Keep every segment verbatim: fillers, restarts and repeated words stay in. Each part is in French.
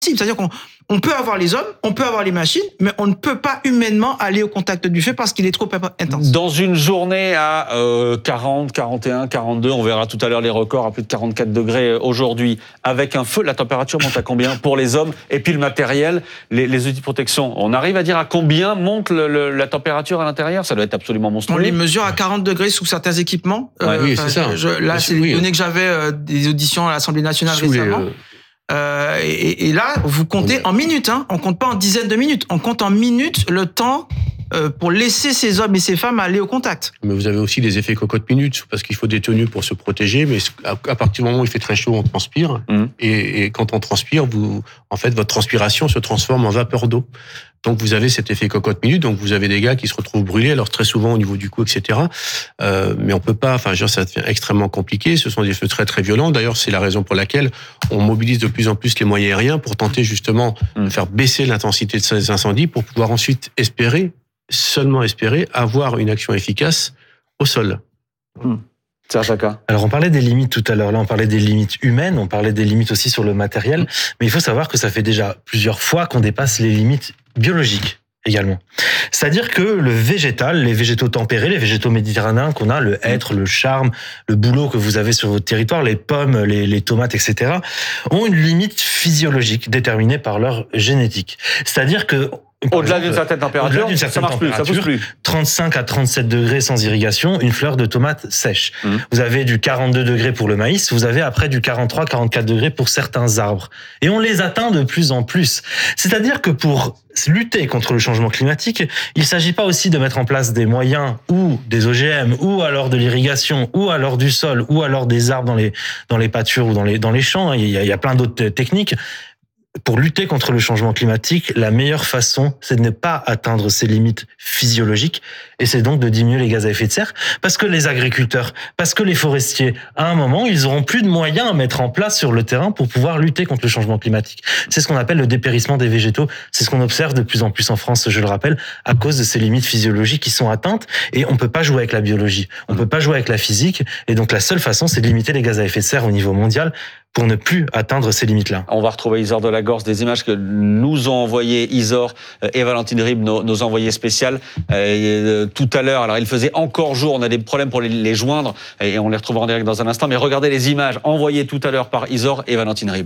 C'est-à-dire qu'on on peut avoir les hommes, on peut avoir les machines, mais on ne peut pas humainement aller au contact du feu parce qu'il est trop intense. Dans une journée à euh, quarante, quarante et un, quarante-deux, on verra tout à l'heure les records à plus de quarante-quatre degrés aujourd'hui, avec un feu, la température monte à combien pour les hommes? Et puis le matériel, les, les outils de protection, on arrive à dire à combien monte le, le, la température à l'intérieur? Ça doit être absolument monstrueux. On les mesure à quarante degrés sous certains équipements. Ouais, euh, oui, c'est ça. Je, là, c'est les oui, données que j'avais euh, des auditions à l'Assemblée nationale sous récemment. Les, euh... Euh, et, et là, vous comptez en minutes, hein. On compte pas en dizaines de minutes, on compte en minutes le temps euh, pour laisser ces hommes et ces femmes aller au contact. Mais vous avez aussi des effets cocotte minutes, parce qu'il faut des tenues pour se protéger, mais à, à partir du moment où il fait très chaud, on transpire, mmh. et, et quand on transpire, vous, en fait, votre transpiration se transforme en vapeur d'eau. Donc vous avez cet effet cocotte minute, donc vous avez des gars qui se retrouvent brûlés, alors très souvent au niveau du cou, et cetera. Euh, mais on peut pas, enfin, genre, ça devient extrêmement compliqué. Ce sont des feux très très violents. D'ailleurs, c'est la raison pour laquelle on mobilise de plus en plus les moyens aériens pour tenter justement de faire baisser l'intensité de ces incendies, pour pouvoir ensuite espérer, seulement espérer, avoir une action efficace au sol. Mmh. Alors on parlait des limites tout à l'heure, là on parlait des limites humaines, on parlait des limites aussi sur le matériel, mais il faut savoir que ça fait déjà plusieurs fois qu'on dépasse les limites biologiques également. C'est-à-dire que le végétal, les végétaux tempérés, les végétaux méditerranéens qu'on a, le hêtre, le charme, le bouleau que vous avez sur votre territoire, les pommes, les, les tomates, et cetera, ont une limite physiologique déterminée par leur génétique. C'est-à-dire que Au-delà d'une certaine température, d'une certaine ça marche plus, ça pousse plus. trente-cinq à trente-sept degrés sans irrigation, une fleur de tomate sèche. Mmh. Vous avez du quarante-deux degrés pour le maïs, vous avez après du quarante-trois à quarante-quatre degrés pour certains arbres. Et on les atteint de plus en plus. C'est-à-dire que pour lutter contre le changement climatique, il ne s'agit pas aussi de mettre en place des moyens ou des O G M, ou alors de l'irrigation, ou alors du sol, ou alors des arbres dans les, dans les pâtures ou dans les, dans les champs. Il y a, il y a plein d'autres techniques. Pour lutter contre le changement climatique, la meilleure façon, c'est de ne pas atteindre ces limites physiologiques, et c'est donc de diminuer les gaz à effet de serre, parce que les agriculteurs, parce que les forestiers, à un moment, ils auront plus de moyens à mettre en place sur le terrain pour pouvoir lutter contre le changement climatique. C'est ce qu'on appelle le dépérissement des végétaux. C'est ce qu'on observe de plus en plus en France, je le rappelle, à cause de ces limites physiologiques qui sont atteintes, et on peut pas jouer avec la biologie, on peut pas jouer avec la physique, et donc la seule façon, c'est de limiter les gaz à effet de serre au niveau mondial, pour ne plus atteindre ces limites-là. On va retrouver Isor Delagorce, des images que nous ont envoyées Isor et Valentine Ribes, nos, nos envoyés spéciales, euh, tout à l'heure. Alors, il faisait encore jour, on a des problèmes pour les, les joindre, et on les retrouve en direct dans un instant, mais regardez les images envoyées tout à l'heure par Isor et Valentine Ribes.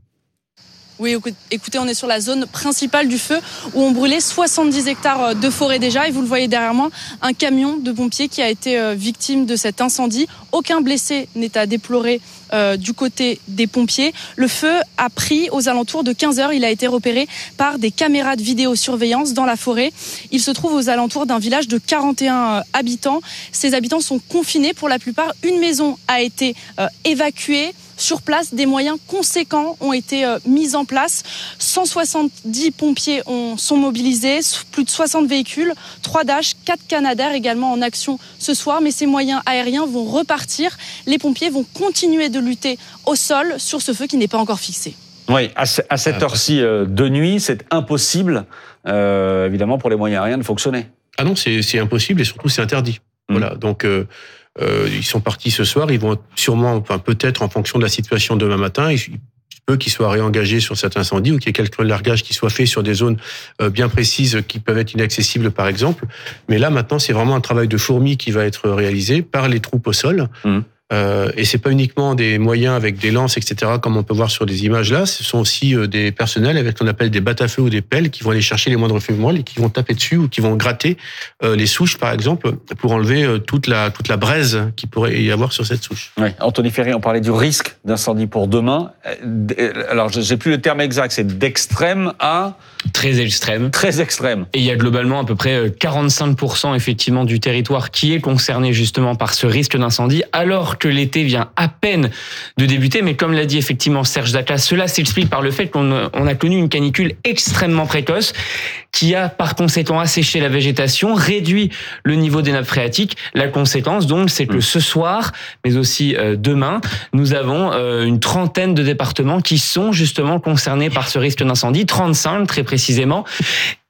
Oui, écoutez, on est sur la zone principale du feu où on brûlait soixante-dix hectares de forêt déjà. Et vous le voyez derrière moi, un camion de pompiers qui a été victime de cet incendie. Aucun blessé n'est à déplorer euh, du côté des pompiers. Le feu a pris aux alentours de quinze heures. Il a été repéré par des caméras de vidéosurveillance dans la forêt. Il se trouve aux alentours d'un village de quarante et un habitants. Ces habitants sont confinés pour la plupart. Une maison a été euh, évacuée. Sur place, des moyens conséquents ont été euh, mis en place. cent soixante-dix pompiers ont, sont mobilisés, plus de soixante véhicules, trois Dash, quatre Canadair également en action ce soir. Mais ces moyens aériens vont repartir. Les pompiers vont continuer de lutter au sol sur ce feu qui n'est pas encore fixé. Oui, à, à cette heure-ci euh, de nuit, c'est impossible, euh, évidemment, pour les moyens aériens de fonctionner. Ah non, c'est, c'est impossible et surtout c'est interdit. Mmh. Voilà, donc... Euh... Euh, ils sont partis ce soir, ils vont sûrement, enfin peut-être en fonction de la situation demain matin, il peut qu'ils soient réengagés sur cet incendie ou qu'il y ait quelques largages qui soient faits sur des zones euh, bien précises qui peuvent être inaccessibles par exemple. Mais là maintenant c'est vraiment un travail de fourmi qui va être réalisé par les troupes au sol. Mmh. Euh, et c'est pas uniquement des moyens avec des lances, et cetera, comme on peut voir sur des images là. Ce sont aussi euh, des personnels avec ce qu'on appelle des battes à feu ou des pelles qui vont aller chercher les moindres feux molles et qui vont taper dessus ou qui vont gratter euh, les souches, par exemple, pour enlever euh, toute la toute la braise qui pourrait y avoir sur cette souche. Oui. Anthony Ferry, on parlait du risque d'incendie pour demain. Alors, j'ai plus le terme exact, c'est d'extrême à très extrême. Très extrême. Et il y a globalement à peu près quarante-cinq pour cent effectivement du territoire qui est concerné justement par ce risque d'incendie, alors que l'été vient à peine de débuter. Mais comme l'a dit effectivement Serge Daclas, cela s'explique par le fait qu'on on a connu une canicule extrêmement précoce qui a par conséquent asséché la végétation, réduit le niveau des nappes phréatiques. La conséquence donc, c'est que ce soir, mais aussi euh, demain, nous avons euh, une trentaine de départements qui sont justement concernés par ce risque d'incendie, trente-cinq très précisément.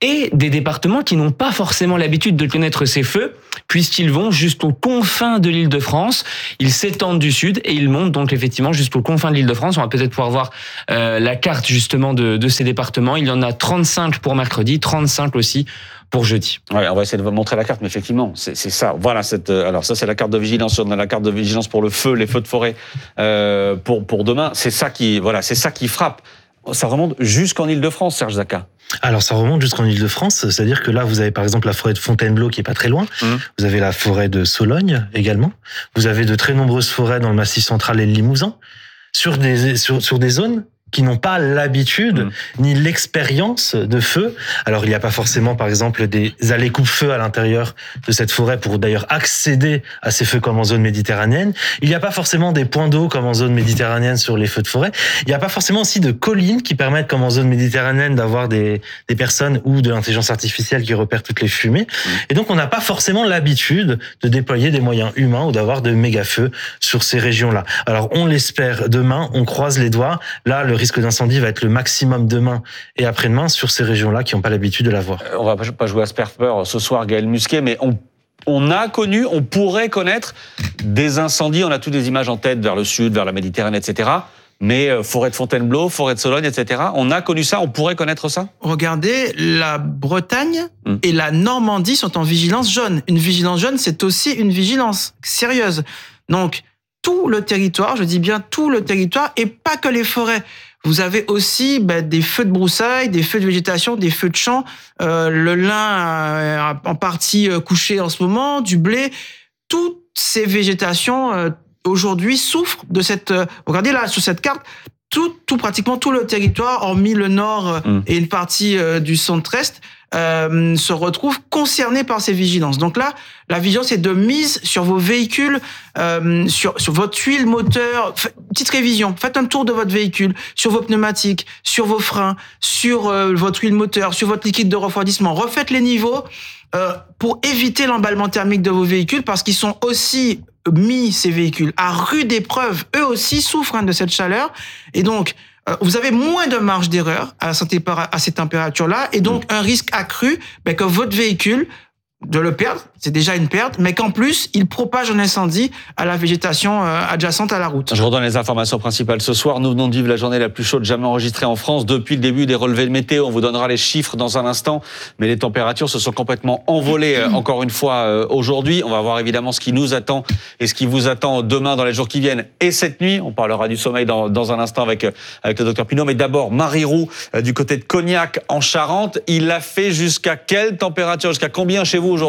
et des départements qui n'ont pas forcément l'habitude de connaître ces feux, puisqu'ils vont jusqu'aux confins de l'Île-de-France. Ils s'étendent du sud et ils montent donc effectivement jusqu'aux confins de l'Île-de-France. On va peut-être pouvoir voir euh, la carte justement de, de ces départements. Il y en a trente-cinq pour mercredi, trente-cinq aussi pour jeudi. Ouais, on va essayer de vous montrer la carte, mais effectivement, c'est, c'est ça. Voilà, cette, alors ça, c'est la carte de vigilance. On a la carte de vigilance pour le feu, les feux de forêt euh, pour pour demain. C'est ça qui, voilà, c'est ça qui frappe. Ça remonte jusqu'en Île-de-France, Serge Zaka. Alors ça remonte jusqu'en Île-de-France, c'est-à-dire que là vous avez par exemple la forêt de Fontainebleau qui est pas très loin, mmh. vous avez la forêt de Sologne également, vous avez de très nombreuses forêts dans le Massif central et le Limousin, sur des sur, sur des zones qui n'ont pas l'habitude mmh. ni l'expérience de feu. Alors il n'y a pas forcément par exemple des allées coupe-feu à l'intérieur de cette forêt pour d'ailleurs accéder à ces feux comme en zone méditerranéenne. Il n'y a pas forcément des points d'eau comme en zone méditerranéenne sur les feux de forêt. Il n'y a pas forcément aussi de collines qui permettent comme en zone méditerranéenne d'avoir des, des personnes ou de l'intelligence artificielle qui repèrent toutes les fumées. Mmh. Et donc on n'a pas forcément l'habitude de déployer des moyens humains ou d'avoir de méga feux sur ces régions-là. Alors on l'espère demain, on croise les doigts. Là le risque d'incendie va être le maximum demain et après-demain sur ces régions-là qui n'ont pas l'habitude de l'avoir. On va pas jouer à Sperper ce soir, Gaël Musquet, mais on, on a connu, on pourrait connaître des incendies. On a toutes des images en tête vers le sud, vers la Méditerranée, et cetera. Mais forêt de Fontainebleau, forêt de Sologne, et cetera. On a connu ça, on pourrait connaître ça. Regardez, la Bretagne mmh. et la Normandie sont en vigilance jaune. Une vigilance jaune, c'est aussi une vigilance sérieuse. Donc, tout le territoire, je dis bien tout le territoire, et pas que les forêts. Vous avez aussi bah, des feux de broussailles, des feux de végétation, des feux de champs, euh, le lin euh, en partie euh, couché en ce moment, du blé. Toutes ces végétations euh, aujourd'hui souffrent de cette. Euh, regardez là sur cette carte, tout, tout pratiquement tout le territoire, hormis le nord euh, mmh. et une partie euh, du centre-est, euh, se retrouve concerné par ces vigilances. Donc là, la vigilance est de mise sur vos véhicules, euh, sur, sur votre huile moteur. Fait, petite révision, faites un tour de votre véhicule, sur vos pneumatiques, sur vos freins, sur euh, votre huile moteur, sur votre liquide de refroidissement. Refaites les niveaux euh, pour éviter l'emballement thermique de vos véhicules, parce qu'ils sont aussi mis, ces véhicules, à rude épreuve. Eux aussi souffrent hein, de cette chaleur. Et donc, euh, vous avez moins de marge d'erreur à, à ces températures-là, et donc un risque accru ben, que votre véhicule, de le perdre, c'est déjà une perte, mais qu'en plus, il propage un incendie à la végétation euh, adjacente à la route. Je redonne les informations principales ce soir. Nous venons de vivre la journée la plus chaude jamais enregistrée en France depuis le début des relevés de météo. On vous donnera les chiffres dans un instant, mais les températures se sont complètement envolées euh, encore une fois euh, aujourd'hui. On va voir évidemment ce qui nous attend et ce qui vous attend demain dans les jours qui viennent et cette nuit. On parlera du sommeil dans, dans un instant avec, euh, avec le docteur Pinault. Mais d'abord, Marie Roux, euh, du côté de Cognac en Charente. Il a fait jusqu'à quelle température, jusqu'à combien chez vous aujourd'hui ?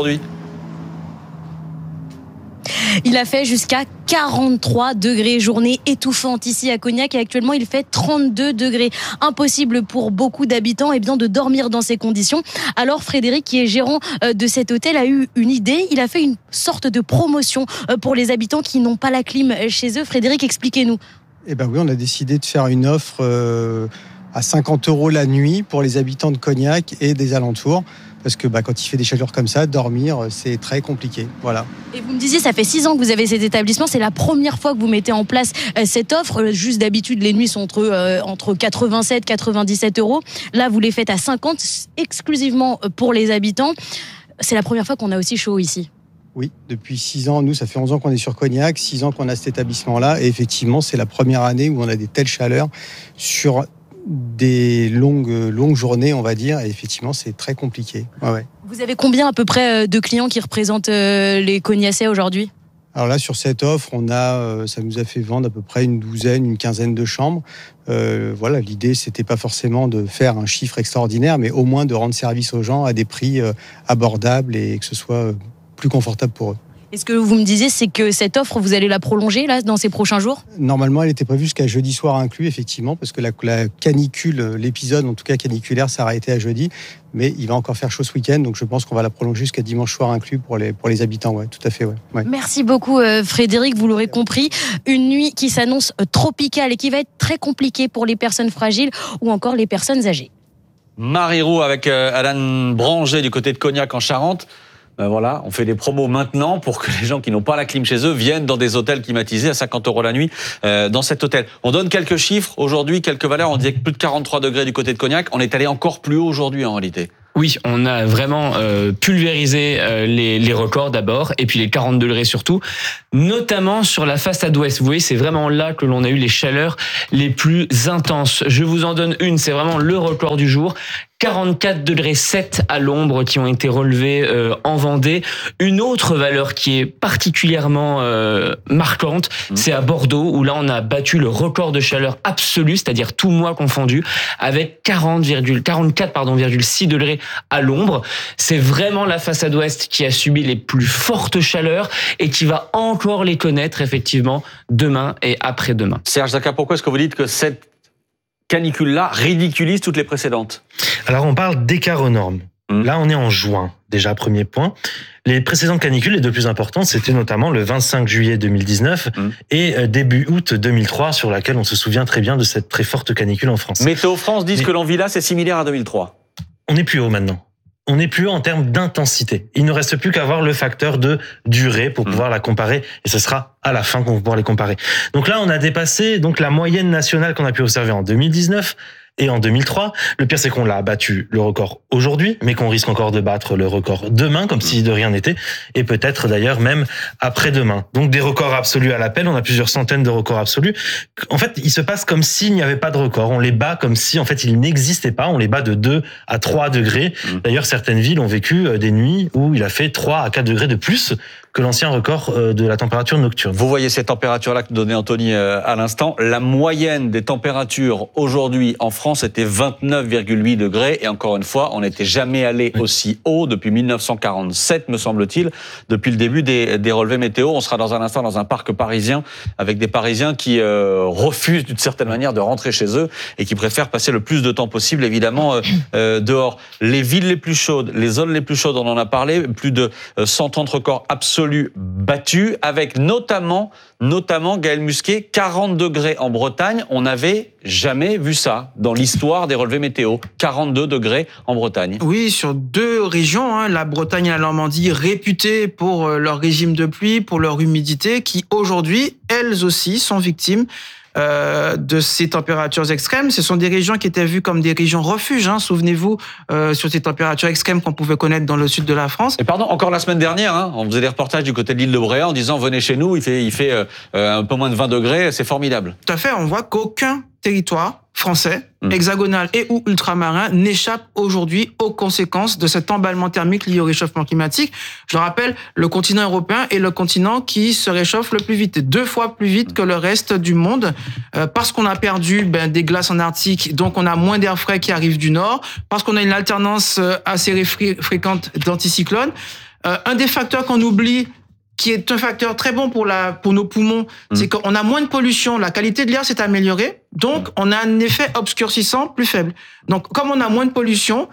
Il a fait jusqu'à quarante-trois degrés, journée étouffante ici à Cognac, et actuellement il fait trente-deux degrés. Impossible pour beaucoup d'habitants eh bien, de dormir dans ces conditions. Alors Frédéric, qui est gérant de cet hôtel, a eu une idée. Il a fait une sorte de promotion pour les habitants qui n'ont pas la clim chez eux. Frédéric, expliquez-nous. Eh ben oui, on a décidé de faire une offre euh, à cinquante euros la nuit pour les habitants de Cognac et des alentours. Parce que bah, quand il fait des chaleurs comme ça, dormir, c'est très compliqué. Voilà. Et vous me disiez, ça fait six ans que vous avez cet établissement. C'est la première fois que vous mettez en place euh, cette offre. Juste d'habitude, les nuits sont entre, euh, entre quatre-vingt-sept et quatre-vingt-dix-sept euros. Là, vous les faites à cinquante, exclusivement pour les habitants. C'est la première fois qu'on a aussi chaud ici. Oui, depuis six ans. Nous, ça fait onze ans qu'on est sur Cognac, six ans qu'on a cet établissement-là. Et effectivement, c'est la première année où on a des telles chaleurs sur des longues, longues journées, on va dire, et effectivement, c'est très compliqué. Ouais, ouais. Vous avez combien à peu près de clients qui représentent les Cognacais aujourd'hui ? Alors là, sur cette offre, on a, ça nous a fait vendre à peu près une douzaine, une quinzaine de chambres. Euh, voilà, l'idée, c'était pas forcément de faire un chiffre extraordinaire, mais au moins de rendre service aux gens à des prix abordables et que ce soit plus confortable pour eux. Et ce que vous me disiez, c'est que cette offre, vous allez la prolonger là, dans ces prochains jours ? Normalement, elle était prévue jusqu'à jeudi soir inclus, effectivement, parce que la, la canicule, l'épisode, en tout cas caniculaire, s'est arrêté à jeudi. Mais il va encore faire chaud ce week-end, donc je pense qu'on va la prolonger jusqu'à dimanche soir inclus pour les, pour les habitants. Ouais, tout à fait. Ouais. Ouais. Merci beaucoup, euh, Frédéric. Vous l'aurez compris, une nuit qui s'annonce tropicale et qui va être très compliquée pour les personnes fragiles ou encore les personnes âgées. Marie Roux avec euh, Alan Branger du côté de Cognac en Charente. Ben voilà, on fait des promos maintenant pour que les gens qui n'ont pas la clim chez eux viennent dans des hôtels climatisés à cinquante euros la nuit euh, dans cet hôtel. On donne quelques chiffres aujourd'hui, quelques valeurs. On disait que plus de quarante-trois degrés du côté de Cognac. On est allé encore plus haut aujourd'hui en réalité. Oui, on a vraiment euh, pulvérisé euh, les, les records d'abord, et puis les quarante degrés surtout, notamment sur la façade ouest. Vous voyez, c'est vraiment là que l'on a eu les chaleurs les plus intenses. Je vous en donne une, c'est vraiment le record du jour. quarante-quatre degrés sept à l'ombre qui ont été relevés euh, en Vendée. Une autre valeur qui est particulièrement euh, marquante, mmh. c'est à Bordeaux, où là on a battu le record de chaleur absolu, c'est-à-dire tout mois confondu, avec quarante, quarante-quatre pardon, virgule six degrés à l'ombre. C'est vraiment la façade ouest qui a subi les plus fortes chaleurs et qui va encore les connaître effectivement demain et après-demain. Serge Zaka, pourquoi est-ce que vous dites que cette canicule-là ridiculise toutes les précédentes? Alors on parle d'écart aux normes. Mmh. Là on est en juin, déjà premier point. Les précédentes canicules, les deux plus importantes, c'était notamment le vingt-cinq juillet deux mille dix-neuf mmh. et début août deux mille trois, sur laquelle on se souvient très bien de cette très forte canicule en France. Météo France dit Mais... que l'on vit là, c'est similaire à deux mille trois. On est plus haut maintenant. On est plus haut en termes d'intensité. Il ne reste plus qu'à voir le facteur de durée pour mmh. pouvoir la comparer, et ce sera à la fin qu'on va pouvoir les comparer. Donc là, on a dépassé donc la moyenne nationale qu'on a pu observer en deux mille dix-neuf et en deux mille trois. Le pire, c'est qu'on l'a battu le record aujourd'hui, mais qu'on risque encore de battre le record demain, comme si de rien n'était, et peut-être d'ailleurs même après-demain. Donc des records absolus à l'appel, on a plusieurs centaines de records absolus. En fait, il se passe comme s'il n'y avait pas de record. On les bat comme si, en fait, ils n'existaient pas. On les bat de deux à trois degrés. D'ailleurs, certaines villes ont vécu des nuits où il a fait trois à quatre degrés de plus que l'ancien record de la température nocturne. Vous voyez ces températures-là que donnait Anthony à l'instant. La moyenne des températures aujourd'hui en France était vingt-neuf virgule huit degrés. Et encore une fois, on n'était jamais allé aussi haut depuis mille neuf cent quarante-sept, me semble-t-il, depuis le début des, des relevés météo. On sera dans un instant dans un parc parisien avec des Parisiens qui euh, refusent d'une certaine manière de rentrer chez eux et qui préfèrent passer le plus de temps possible, évidemment, euh, euh, dehors. Les villes les plus chaudes, les zones les plus chaudes, on en a parlé, plus de cent trente records absolus battu, avec notamment, notamment Gaël Musquet, quarante degrés en Bretagne. On n'avait jamais vu ça dans l'histoire des relevés météo. quarante-deux degrés en Bretagne. Oui, sur deux régions, hein, la Bretagne et la Normandie, réputées pour leur régime de pluie, pour leur humidité, qui aujourd'hui, elles aussi, sont victimes Euh, de ces températures extrêmes. Ce sont des régions qui étaient vues comme des régions refuges. Hein. Souvenez-vous, euh, sur ces températures extrêmes qu'on pouvait connaître dans le sud de la France. Et pardon, encore la semaine dernière, hein, on faisait des reportages du côté de l'île de Bréhat en disant venez chez nous, il fait, il fait euh, un peu moins de vingt degrés, c'est formidable. Tout à fait, on voit qu'aucun territoire français, mmh. hexagonal et ou ultramarin, n'échappe aujourd'hui aux conséquences de cet emballement thermique lié au réchauffement climatique. Je le rappelle, le continent européen est le continent qui se réchauffe le plus vite, deux fois plus vite que le reste du monde, euh, parce qu'on a perdu ben, des glaces en Arctique, donc on a moins d'air frais qui arrive du nord, parce qu'on a une alternance assez réfré- fréquente d'anticyclones. Euh, un des facteurs qu'on oublie, qui est un facteur très bon pour, la, pour nos poumons, mmh. c'est qu'on a moins de pollution, la qualité de l'air s'est améliorée, donc on a un effet obscurcissant plus faible. Donc comme on a moins de pollution,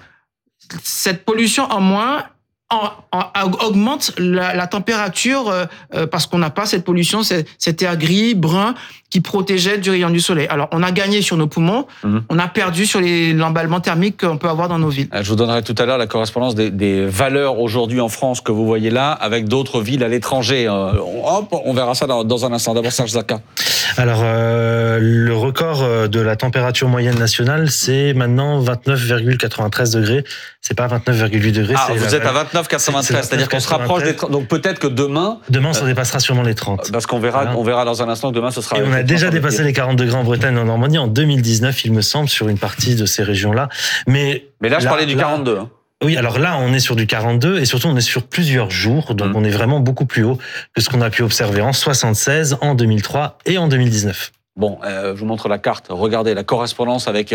cette pollution en moins en, en, augmente la, la température euh, parce qu'on n'a pas cette pollution, cet air gris, brun, qui protégeait du rayon du soleil. Alors, on a gagné sur nos poumons, mmh. on a perdu sur les, l'emballement thermique qu'on peut avoir dans nos villes. Je vous donnerai tout à l'heure la correspondance des, des valeurs aujourd'hui en France que vous voyez là, avec d'autres villes à l'étranger. Euh, hop, on verra ça dans, dans un instant. D'abord, Serge Zaka. Alors, euh, le record de la température moyenne nationale, c'est maintenant vingt-neuf virgule quatre-vingt-treize degrés. C'est pas vingt-neuf virgule huit degrés. Ah, c'est vous êtes à vingt-neuf virgule quatre-vingt-treize, c'est-à-dire qu'on se rapproche des trente. Donc peut-être que demain... Demain, on se dépassera sûrement les trente. Parce qu'on verra, voilà. on verra dans un instant que demain, ce sera... Et on a déjà dépassé les quarante degrés en Bretagne et en Normandie en deux mille dix-neuf, il me semble, sur une partie de ces régions-là. Mais, Mais là, je là, parlais du là, quarante-deux. Hein. Oui, alors là, on est sur du quarante-deux et surtout, on est sur plusieurs jours. Donc, mmh. on est vraiment beaucoup plus haut que ce qu'on a pu observer en soixante-seize, en deux mille trois et en deux mille dix-neuf. Bon, euh, je vous montre la carte. Regardez la correspondance avec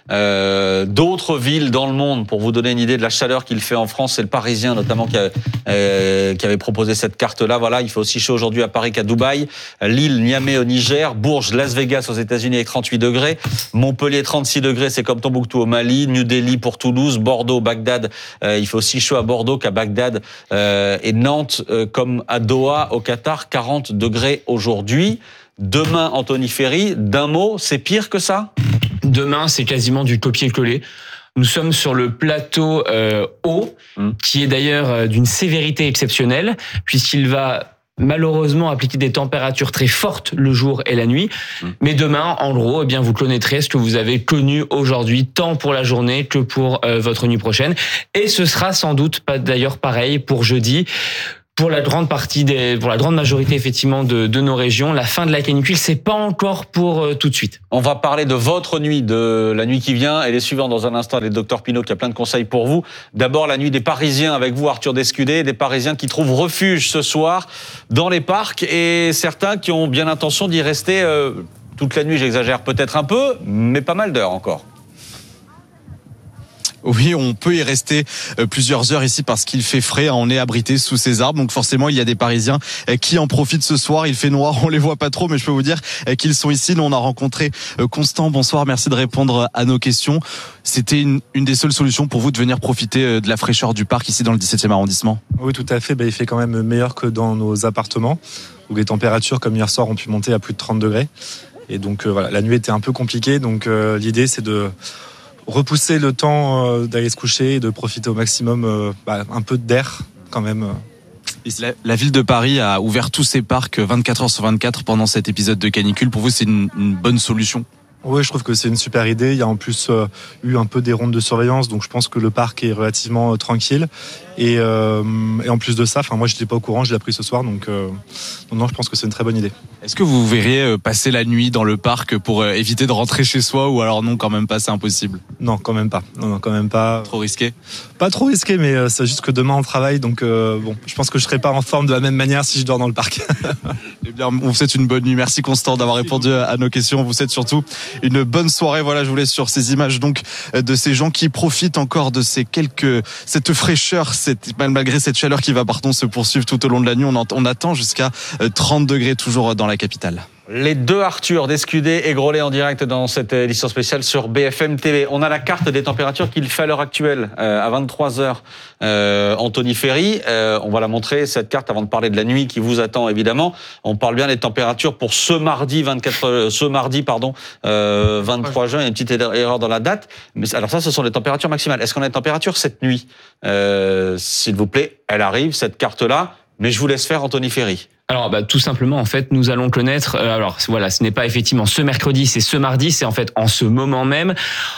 euh, d'autres villes dans le monde pour vous donner une idée de la chaleur qu'il fait en France. C'est le Parisien notamment qui, a, euh, qui avait proposé cette carte-là. Voilà, il fait aussi chaud aujourd'hui à Paris qu'à Dubaï. Lille, Niamey au Niger, Bourges, Las Vegas aux États-Unis avec trente-huit degrés, Montpellier trente-six degrés, c'est comme Tombouctou au Mali, New Delhi pour Toulouse, Bordeaux, Bagdad. Euh, il fait aussi chaud à Bordeaux qu'à Bagdad euh, et Nantes euh, comme à Doha au Qatar, quarante degrés aujourd'hui. Demain, Anthony Ferry, d'un mot, c'est pire que ça ? Demain, c'est quasiment du copier-coller. Nous sommes sur le plateau euh, haut, mmh. qui est d'ailleurs euh, d'une sévérité exceptionnelle, puisqu'il va malheureusement appliquer des températures très fortes le jour et la nuit. Mmh. Mais demain, en gros, eh bien, vous connaîtrez ce que vous avez connu aujourd'hui, tant pour la journée que pour euh, votre nuit prochaine. Et ce sera sans doute pas d'ailleurs pareil pour jeudi. Pour la grande partie des, pour la grande majorité effectivement de, de nos régions, la fin de la canicule, c'est pas encore pour euh, tout de suite. On va parler de votre nuit, de la nuit qui vient et les suivants dans un instant. Les docteur Pinault qui a plein de conseils pour vous. D'abord la nuit des Parisiens avec vous, Arthur Descudé, des Parisiens qui trouvent refuge ce soir dans les parcs et certains qui ont bien l'intention d'y rester euh, toute la nuit. J'exagère peut-être un peu, mais pas mal d'heures encore. Oui, on peut y rester plusieurs heures ici parce qu'il fait frais, on est abrité sous ces arbres, donc forcément il y a des Parisiens qui en profitent ce soir. Il fait noir, on les voit pas trop, mais je peux vous dire qu'ils sont ici. Nous on a rencontré Constant, bonsoir, merci de répondre à nos questions. C'était une, une des seules solutions pour vous de venir profiter de la fraîcheur du parc ici dans le dix-septième arrondissement? Oui, tout à fait, ben, il fait quand même meilleur que dans nos appartements où les températures comme hier soir ont pu monter à plus de trente degrés. Et donc euh, voilà, la nuit était un peu compliquée, donc euh, l'idée c'est de repousser le temps euh, d'aller se coucher et de profiter au maximum euh, bah, un peu d'air quand même. Euh, la, la ville de Paris a ouvert tous ses parcs vingt-quatre heures sur vingt-quatre pendant cet épisode de canicule. Pour vous, c'est une, une bonne solution? Oui, je trouve que c'est une super idée. Il y a en plus euh, eu un peu des rondes de surveillance, donc je pense que le parc est relativement euh, tranquille. Et, euh, et en plus de ça, enfin moi j'étais pas au courant, je l'ai appris ce soir, donc euh, non, non, je pense que c'est une très bonne idée. Est-ce que vous verriez passer la nuit dans le parc pour euh, éviter de rentrer chez soi, ou alors non, quand même pas, c'est impossible? Non, quand même pas. Non, non, quand même pas. Trop risqué? Pas trop risqué, mais euh, c'est juste que demain on travaille, donc euh, bon, je pense que je serai pas en forme de la même manière si je dors dans le parc. Eh bien, on vous souhaite une bonne nuit. Merci Constant d'avoir répondu à nos questions. On vous souhaite surtout une bonne soirée. Voilà, je vous laisse sur ces images donc de ces gens qui profitent encore de ces quelques, cette fraîcheur, cette, malgré cette chaleur qui va pardon se poursuivre tout au long de la nuit. On, on attend jusqu'à trente degrés toujours dans la capitale. Les deux Arthur Descudé et Grolet en direct dans cette édition spéciale sur B F M T V. On a la carte des températures qu'il fait à l'heure actuelle euh, à vingt-trois heures. Euh, Anthony Ferry, euh, on va la montrer cette carte avant de parler de la nuit qui vous attend évidemment. On parle bien des températures pour ce mardi vingt-quatre, euh, ce mardi pardon, euh, vingt-trois juin. Il y a une petite erreur dans la date. Mais alors ça, ce sont les températures maximales. Est-ce qu'on a des températures cette nuit? euh, S'il vous plaît, elle arrive cette carte-là. Mais je vous laisse faire Anthony Ferry. Alors, bah, tout simplement, en fait, nous allons connaître. Euh, alors, voilà, ce n'est pas effectivement ce mercredi, c'est ce mardi, c'est en fait en ce moment même.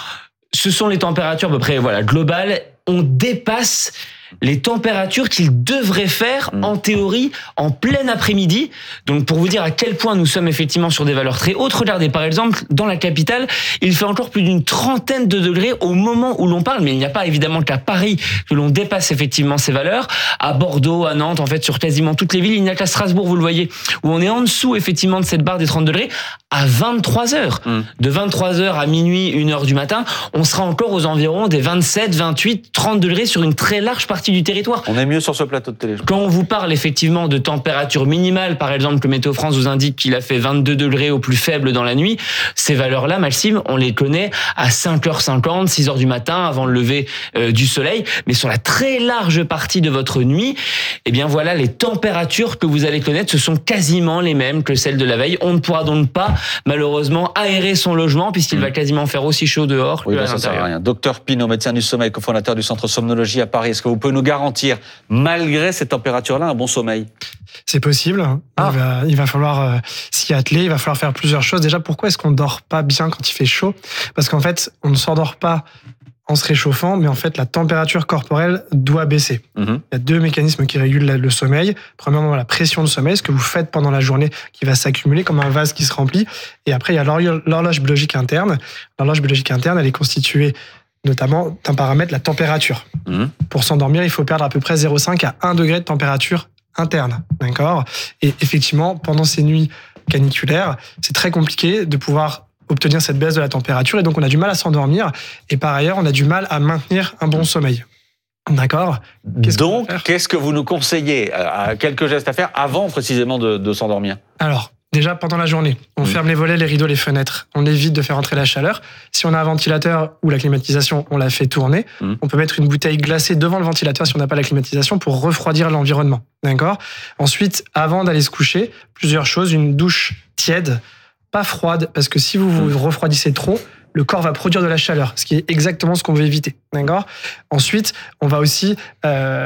Ce sont les températures à peu près, voilà, globales. On dépasse les températures qu'il devrait faire en théorie en plein après-midi. Donc pour vous dire à quel point nous sommes effectivement sur des valeurs très hautes, regardez par exemple dans la capitale, il fait encore plus d'une trentaine de degrés au moment où l'on parle, mais il n'y a pas évidemment qu'à Paris que l'on dépasse effectivement ces valeurs. À Bordeaux, à Nantes, en fait sur quasiment toutes les villes, il n'y a qu'à Strasbourg, vous le voyez, où on est en dessous effectivement de cette barre des trente degrés à vingt-trois heures. Mmh. De vingt-trois heures à minuit, une heure du matin, on sera encore aux environs des vingt-sept, vingt-huit, trente degrés sur une très large partie du territoire. On est mieux sur ce plateau de télé. Quand on vous parle effectivement de température minimale, par exemple, que Météo France vous indique qu'il a fait vingt-deux degrés au plus faible dans la nuit, ces valeurs-là, Maxime, on les connaît à cinq heures cinquante, six heures du matin, avant le lever euh, du soleil. Mais sur la très large partie de votre nuit, eh bien voilà, les températures que vous allez connaître, ce sont quasiment les mêmes que celles de la veille. On ne pourra donc pas, malheureusement, aérer son logement puisqu'il mmh. va quasiment faire aussi chaud dehors oui, que bah, à ça l'intérieur. Sert à rien. Docteur Pinault, médecin du sommeil, cofondateur du Centre Somnologie à Paris, est-ce que vous pouvez nous garantir, malgré cette température-là, un bon sommeil? C'est possible. Ah. Il, va, il va falloir euh, s'y atteler, il va falloir faire plusieurs choses. Déjà, pourquoi est-ce qu'on ne dort pas bien quand il fait chaud? Parce qu'en fait, on ne s'endort pas en se réchauffant, mais en fait, la température corporelle doit baisser. Mmh. Il y a deux mécanismes qui régulent le sommeil. Premièrement, la pression de sommeil, ce que vous faites pendant la journée qui va s'accumuler comme un vase qui se remplit. Et après, il y a l'horloge biologique interne. L'horloge biologique interne, elle est constituée notamment d'un paramètre, la température. Mmh. Pour s'endormir, il faut perdre à peu près zéro virgule cinq à un degré de température interne. D'accord ? Et effectivement, pendant ces nuits caniculaires, c'est très compliqué de pouvoir obtenir cette baisse de la température et donc on a du mal à s'endormir et par ailleurs, on a du mal à maintenir un bon sommeil. D'accord ? Qu'est-ce donc, qu'est-ce que vous nous conseillez ? Quelques gestes à faire avant précisément de, de s'endormir ? Alors, déjà, pendant la journée, on mmh. ferme les volets, les rideaux, les fenêtres. On évite de faire entrer la chaleur. Si on a un ventilateur ou la climatisation, on la fait tourner. Mmh. On peut mettre une bouteille glacée devant le ventilateur si on n'a pas la climatisation pour refroidir l'environnement. D'accord ? Ensuite, avant d'aller se coucher, plusieurs choses. Une douche tiède, pas froide, parce que si vous vous refroidissez trop, le corps va produire de la chaleur, ce qui est exactement ce qu'on veut éviter. D'accord ? Ensuite, on va aussi... Euh,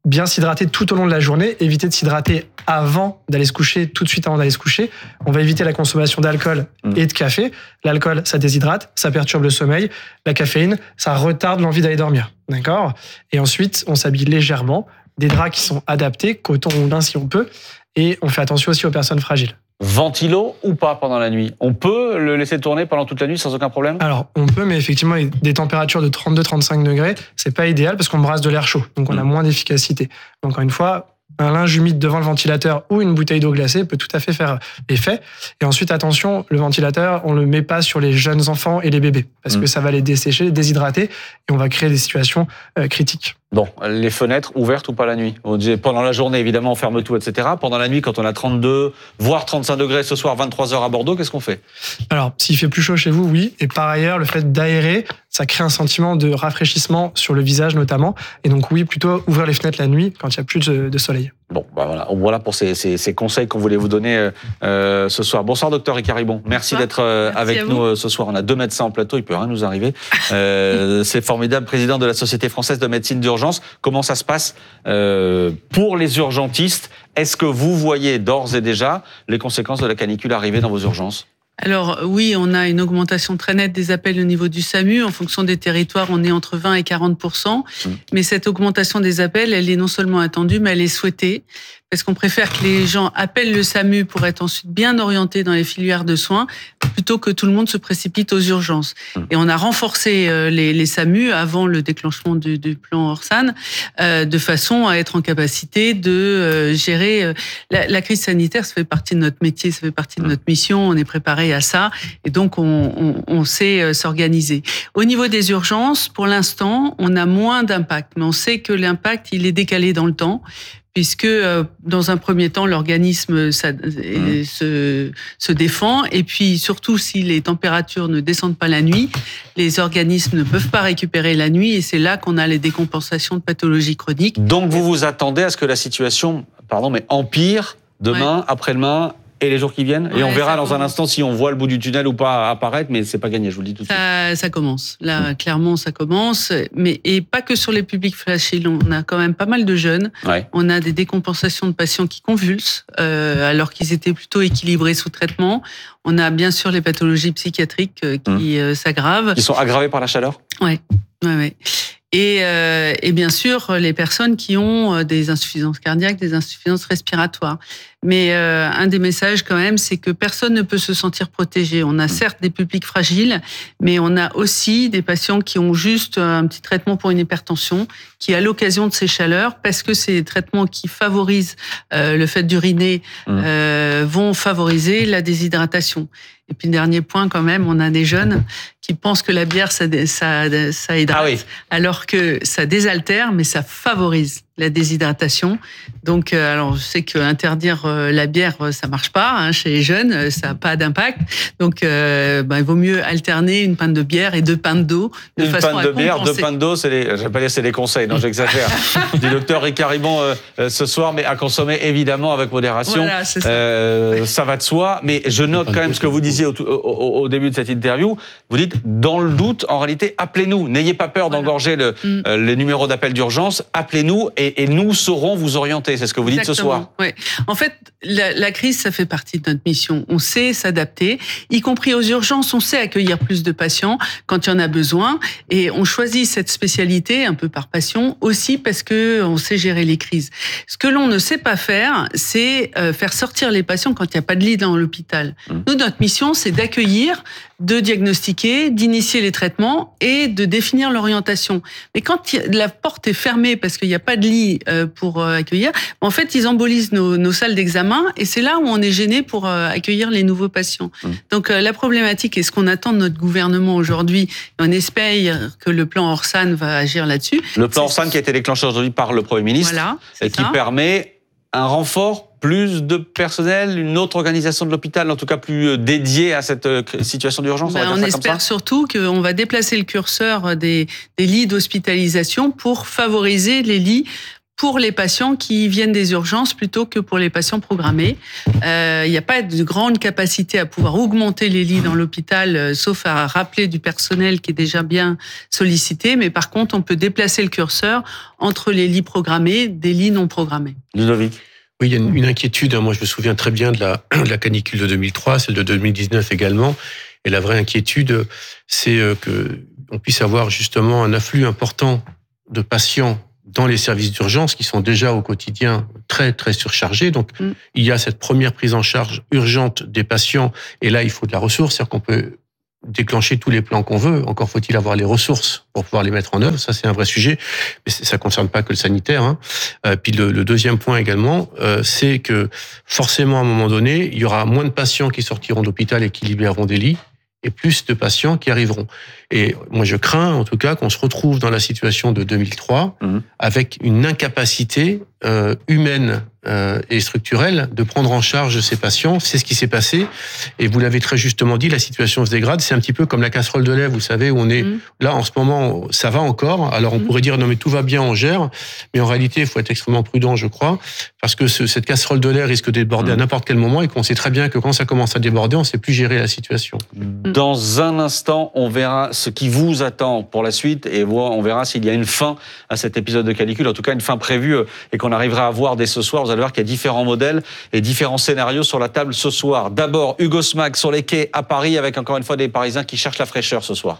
bien s'hydrater tout au long de la journée, éviter de s'hydrater avant d'aller se coucher, tout de suite avant d'aller se coucher. On va éviter la consommation d'alcool mmh. et de café. L'alcool, ça déshydrate, ça perturbe le sommeil. La caféine, ça retarde l'envie d'aller dormir. D'accord ? Et ensuite, on s'habille légèrement, des draps qui sont adaptés, coton ou lin si on peut, et on fait attention aussi aux personnes fragiles. Ventilo ou pas pendant la nuit ? On peut le laisser tourner pendant toute la nuit sans aucun problème ? Alors, on peut, mais effectivement, des températures de trente-deux à trente-cinq degrés, c'est pas idéal parce qu'on brasse de l'air chaud, donc on mmh. a moins d'efficacité. Donc, encore une fois, un linge humide devant le ventilateur ou une bouteille d'eau glacée peut tout à fait faire effet. Et ensuite, attention, le ventilateur, on le met pas sur les jeunes enfants et les bébés parce mmh. que ça va les dessécher, les déshydrater et on va créer des situations euh, critiques. Bon, les fenêtres ouvertes ou pas la nuit ? Pendant la journée, évidemment, on ferme tout, et cetera. Pendant la nuit, quand on a trente-deux, voire trente-cinq degrés ce soir, vingt-trois heures à Bordeaux, qu'est-ce qu'on fait ? Alors, s'il fait plus chaud chez vous, oui. Et par ailleurs, le fait d'aérer, ça crée un sentiment de rafraîchissement sur le visage notamment. Et donc oui, plutôt ouvrir les fenêtres la nuit quand il n'y a plus de, de soleil. Bon, bah voilà, voilà pour ces, ces, ces conseils qu'on voulait vous donner euh, ce soir. Bonsoir, docteur Ricard Ribon. Merci Bonsoir. d'être euh, Merci avec nous euh, ce soir. On a deux médecins en plateau, il peut rien nous arriver. Euh, c'est formidable, président de la Société française de médecine d'urgence. Comment ça se passe euh, pour les urgentistes ? Est-ce que vous voyez d'ores et déjà les conséquences de la canicule arriver dans vos urgences ? Alors oui, on a une augmentation très nette des appels au niveau du SAMU. En fonction des territoires, on est entre vingt et quarante pour cent. Mmh. Mais cette augmentation des appels, elle est non seulement attendue, mais elle est souhaitée. Parce qu'on préfère que les gens appellent le SAMU pour être ensuite bien orientés dans les filières de soins, plutôt que tout le monde se précipite aux urgences. Mmh. Et on a renforcé les, les SAMU avant le déclenchement du, du plan Orsan, euh, de façon à être en capacité de euh, gérer euh, la, la crise sanitaire. Ça fait partie de notre métier, ça fait partie de notre mission. On est préparé à ça, et donc on, on, on sait euh, s'organiser. Au niveau des urgences, pour l'instant, on a moins d'impact, mais on sait que l'impact il est décalé dans le temps, puisque euh, dans un premier temps, l'organisme ça, mmh. se, se défend, et puis surtout si les températures ne descendent pas la nuit, les organismes ne peuvent pas récupérer la nuit, et c'est là qu'on a les décompensations de pathologies chroniques. Donc vous vous attendez à ce que la situation, pardon, mais empire demain, ouais. après-demain et les jours qui viennent, ouais, et on verra dans commence. un instant si on voit le bout du tunnel ou pas apparaître, mais c'est pas gagné, je vous le dis tout de suite. Ça, ça commence, là, mmh. clairement, ça commence, mais et pas que sur les publics fragiles, on a quand même pas mal de jeunes, ouais. on a des décompensations de patients qui convulsent, euh, alors qu'ils étaient plutôt équilibrés sous traitement, on a bien sûr les pathologies psychiatriques euh, qui mmh. euh, s'aggravent. Qui sont aggravées par la chaleur ? Ouais, ouais, ouais. Et, euh, et bien sûr, les personnes qui ont des insuffisances cardiaques, des insuffisances respiratoires. Mais euh, un des messages quand même, c'est que personne ne peut se sentir protégé. On a certes des publics fragiles, mais on a aussi des patients qui ont juste un petit traitement pour une hypertension, qui à l'occasion de ces chaleurs, parce que ces traitements qui favorisent euh, le fait d'uriner, mmh. euh, vont favoriser la déshydratation. Et puis, dernier point, quand même, on a des jeunes qui pensent que la bière, ça, ça, ça hydrate, ah oui. alors que ça désaltère, mais ça favorise la déshydratation. Donc, euh, alors, je sais qu'interdire euh, la bière, ça marche pas hein, chez les jeunes, ça n'a pas d'impact. Donc, euh, ben, il vaut mieux alterner une pinte de bière et deux pintes d'eau de une façon pinte à de compenser. bière, deux pintes d'eau, c'est les, je vais pas dire c'est les conseils, non, j'exagère. Du docteur Ricard Ribon euh, ce soir, mais à consommer évidemment avec modération. Voilà, c'est ça. Euh, ça va de soi, mais je note quand même ce que vous disiez au, au, au début de cette interview. Vous dites, dans le doute, en réalité, appelez-nous. N'ayez pas peur voilà. d'engorger le, mm. euh, les numéros d'appel d'urgence. Appelez-nous et, et nous saurons vous orienter. C'est ce que vous Exactement. dites ce soir. Ouais. En fait, la, la crise, ça fait partie de notre mission. On sait s'adapter, y compris aux urgences. On sait accueillir plus de patients quand il y en a besoin. Et on choisit cette spécialité un peu par passion aussi parce que on sait gérer les crises. Ce que l'on ne sait pas faire, c'est faire sortir les patients quand il n'y a pas de lit dans l'hôpital. Mmh. Nous, notre mission, c'est d'accueillir, de diagnostiquer, d'initier les traitements et de définir l'orientation. Mais quand la porte est fermée parce qu'il n'y a pas de lit pour accueillir, en fait, ils embolisent nos, nos salles d'examen et c'est là où on est gêné pour accueillir les nouveaux patients. Mmh. Donc, la problématique et ce qu'on attend de notre gouvernement aujourd'hui, on espère que le plan Orsan va agir là-dessus. Le plan Orsan qui a été déclenché aujourd'hui par le Premier ministre voilà, et qui ça. permet un renfort, plus de personnel, une autre organisation de l'hôpital, en tout cas plus dédiée à cette situation d'urgence. Ben, on on espère surtout qu'on va déplacer le curseur des, des lits d'hospitalisation pour favoriser les lits pour les patients qui viennent des urgences plutôt que pour les patients programmés. Euh, il n'y a pas de grande capacité à pouvoir augmenter les lits dans l'hôpital, euh, sauf à rappeler du personnel qui est déjà bien sollicité. Mais par contre, on peut déplacer le curseur entre les lits programmés, des lits non programmés. Ludovic. Oui, il y a une, une inquiétude. Moi, je me souviens très bien de la, de la canicule de deux mille trois, celle de deux mille dix-neuf également. Et la vraie inquiétude, c'est que on puisse avoir justement un afflux important de patients dans les services d'urgence qui sont déjà au quotidien très, très surchargés. Donc, mm. il y a cette première prise en charge urgente des patients. Et là, il faut de la ressource. C'est-à-dire qu'on peut déclencher tous les plans qu'on veut. Encore faut-il avoir les ressources pour pouvoir les mettre en œuvre. Ça, c'est un vrai sujet. Mais ça concerne pas que le sanitaire. Hein. Euh, puis le, le deuxième point également, euh, c'est que forcément, à un moment donné, il y aura moins de patients qui sortiront d'hôpital et qui libéreront des lits, et plus de patients qui arriveront. Et moi, je crains, en tout cas, qu'on se retrouve dans la situation de deux mille trois, mmh. avec une incapacité euh, humaine euh, et structurelle de prendre en charge ces patients. C'est ce qui s'est passé. Et vous l'avez très justement dit, la situation se dégrade. C'est un petit peu comme la casserole de lait, vous savez, où on est mmh. là, en ce moment, ça va encore. Alors, on mmh. pourrait dire, non, mais tout va bien, on gère. Mais en réalité, il faut être extrêmement prudent, je crois, parce que ce, cette casserole de lait risque de déborder mmh. à n'importe quel moment et qu'on sait très bien que quand ça commence à déborder, on ne sait plus gérer la situation. Dans un instant, on verra ce qui vous attend pour la suite et on verra s'il y a une fin à cet épisode de canicule, en tout cas une fin prévue et qu'on arrivera à voir dès ce soir. Vous allez voir qu'il y a différents modèles et différents scénarios sur la table ce soir. D'abord, Hugo Smag sur les quais à Paris avec encore une fois des Parisiens qui cherchent la fraîcheur ce soir.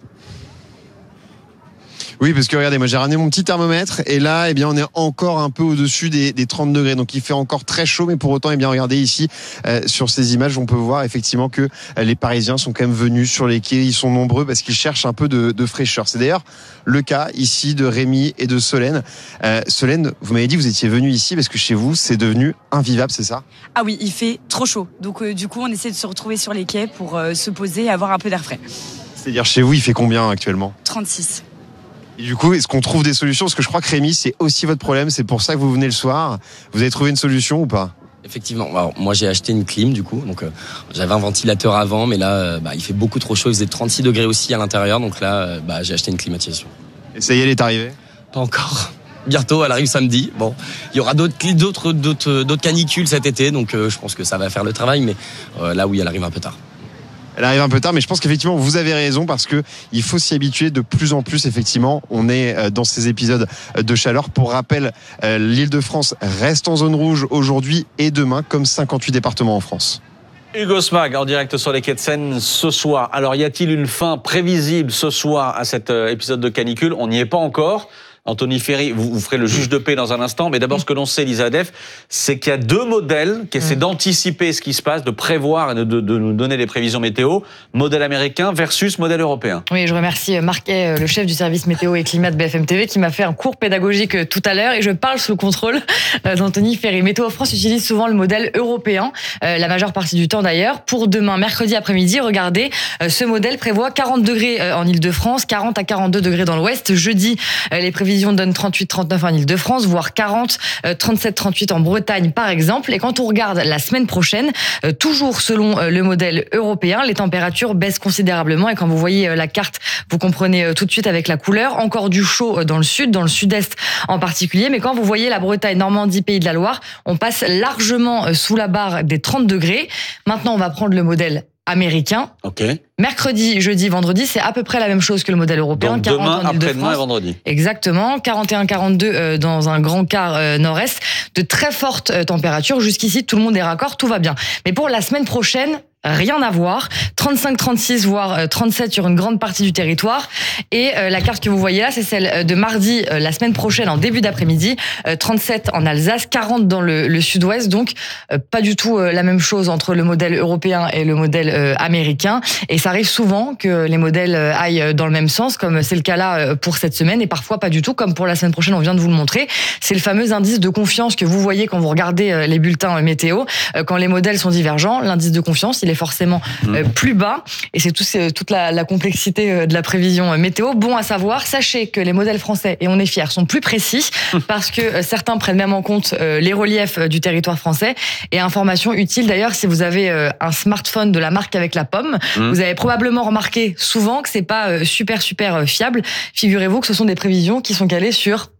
Oui, parce que regardez, moi j'ai ramené mon petit thermomètre et là, eh bien, on est encore un peu au-dessus des, des trente degrés. Donc il fait encore très chaud, mais pour autant, eh bien, regardez ici euh, sur ces images, on peut voir effectivement que euh, les Parisiens sont quand même venus sur les quais. Ils sont nombreux parce qu'ils cherchent un peu de, de fraîcheur. C'est d'ailleurs le cas ici de Rémi et de Solène. Euh, Solène, vous m'avez dit que vous étiez venue ici parce que chez vous, c'est devenu invivable, c'est ça ? Ah oui, il fait trop chaud. Donc euh, du coup, on essaie de se retrouver sur les quais pour euh, se poser et avoir un peu d'air frais. C'est-à-dire chez vous, il fait combien actuellement ? trente-six. Et du coup, est-ce qu'on trouve des solutions ? Parce que je crois que Rémi, c'est aussi votre problème. C'est pour ça que vous venez le soir. Vous avez trouvé une solution ou pas ? Effectivement. Alors, moi, j'ai acheté une clim, du coup. Donc, euh, j'avais un ventilateur avant, mais là, euh, bah, il fait beaucoup trop chaud. Il faisait trente-six degrés aussi à l'intérieur. Donc là, euh, bah, j'ai acheté une climatisation. Et ça y est, elle est arrivée ? Pas encore. Bientôt, elle arrive samedi. Bon, il y aura d'autres, d'autres, d'autres, d'autres canicules cet été. Donc, euh, je pense que ça va faire le travail. Mais euh, là, oui, elle arrive un peu tard. Elle arrive un peu tard, mais je pense qu'effectivement, vous avez raison parce que il faut s'y habituer de plus en plus. Effectivement, on est dans ces épisodes de chaleur. Pour rappel, l'Île-de-France reste en zone rouge aujourd'hui et demain, comme cinquante-huit départements en France. Hugo Smag en direct sur les quais de Seine ce soir. Alors, y a-t-il une fin prévisible ce soir à cet épisode de canicule ? On n'y est pas encore. Anthony Ferry, vous, vous ferez le juge de paix dans un instant, mais d'abord, ce que l'on sait, Lisa Def, c'est qu'il y a deux modèles qui essaient d'anticiper ce qui se passe, de prévoir et de, de, de nous donner des prévisions météo. Modèle américain versus modèle européen. Oui, je remercie Marquet, le chef du service météo et climat de B F M T V, qui m'a fait un cours pédagogique tout à l'heure, et je parle sous le contrôle d'Anthony Ferry. Météo France utilise souvent le modèle européen, la majeure partie du temps d'ailleurs. Pour demain, mercredi après-midi, regardez, ce modèle prévoit quarante degrés en Île-de-France, quarante à quarante-deux degrés dans l'Ouest. Jeudi, les prévisions donne trente-huit trente-neuf en Île-de-France, voire quarante, trente-sept trente-huit en Bretagne par exemple. Et quand on regarde la semaine prochaine, toujours selon le modèle européen, les températures baissent considérablement. Et quand vous voyez la carte, vous comprenez tout de suite avec la couleur. Encore du chaud dans le sud, dans le sud-est en particulier. Mais quand vous voyez la Bretagne, Normandie, Pays de la Loire, on passe largement sous la barre des trente degrés. Maintenant, on va prendre le modèle américain. Ok. Mercredi, jeudi, vendredi, c'est à peu près la même chose que le modèle européen. Donc demain, après-demain et vendredi. Exactement. quarante et un quarante-deux euh, dans un grand quart euh, nord-est. De très fortes euh, températures. Jusqu'ici, tout le monde est raccord, tout va bien. Mais pour la semaine prochaine, rien à voir. trente-cinq trente-six, voire trente-sept sur une grande partie du territoire. Et euh, la carte que vous voyez là, c'est celle de mardi, euh, la semaine prochaine, en début d'après-midi. Euh, trente-sept en Alsace, quarante dans le, le sud-ouest. Donc, euh, pas du tout euh, la même chose entre le modèle européen et le modèle euh, américain. Et ça arrive souvent que les modèles euh, aillent dans le même sens, comme c'est le cas là euh, pour cette semaine. Et parfois pas du tout, comme pour la semaine prochaine, on vient de vous le montrer. C'est le fameux indice de confiance que vous voyez quand vous regardez euh, les bulletins euh, météo. Euh, quand les modèles sont divergents, l'indice de confiance, il est forcément euh, plus bas, et c'est tout, c'est toute la, la complexité de la prévision météo. Bon à savoir, sachez que les modèles français, et on est fiers, sont plus précis parce que euh, certains prennent même en compte euh, les reliefs du territoire français. Et information utile d'ailleurs, si vous avez euh, un smartphone de la marque avec la pomme, mmh. vous avez probablement remarqué souvent que c'est pas euh, super super fiable. Figurez-vous que ce sont des prévisions qui sont calées sur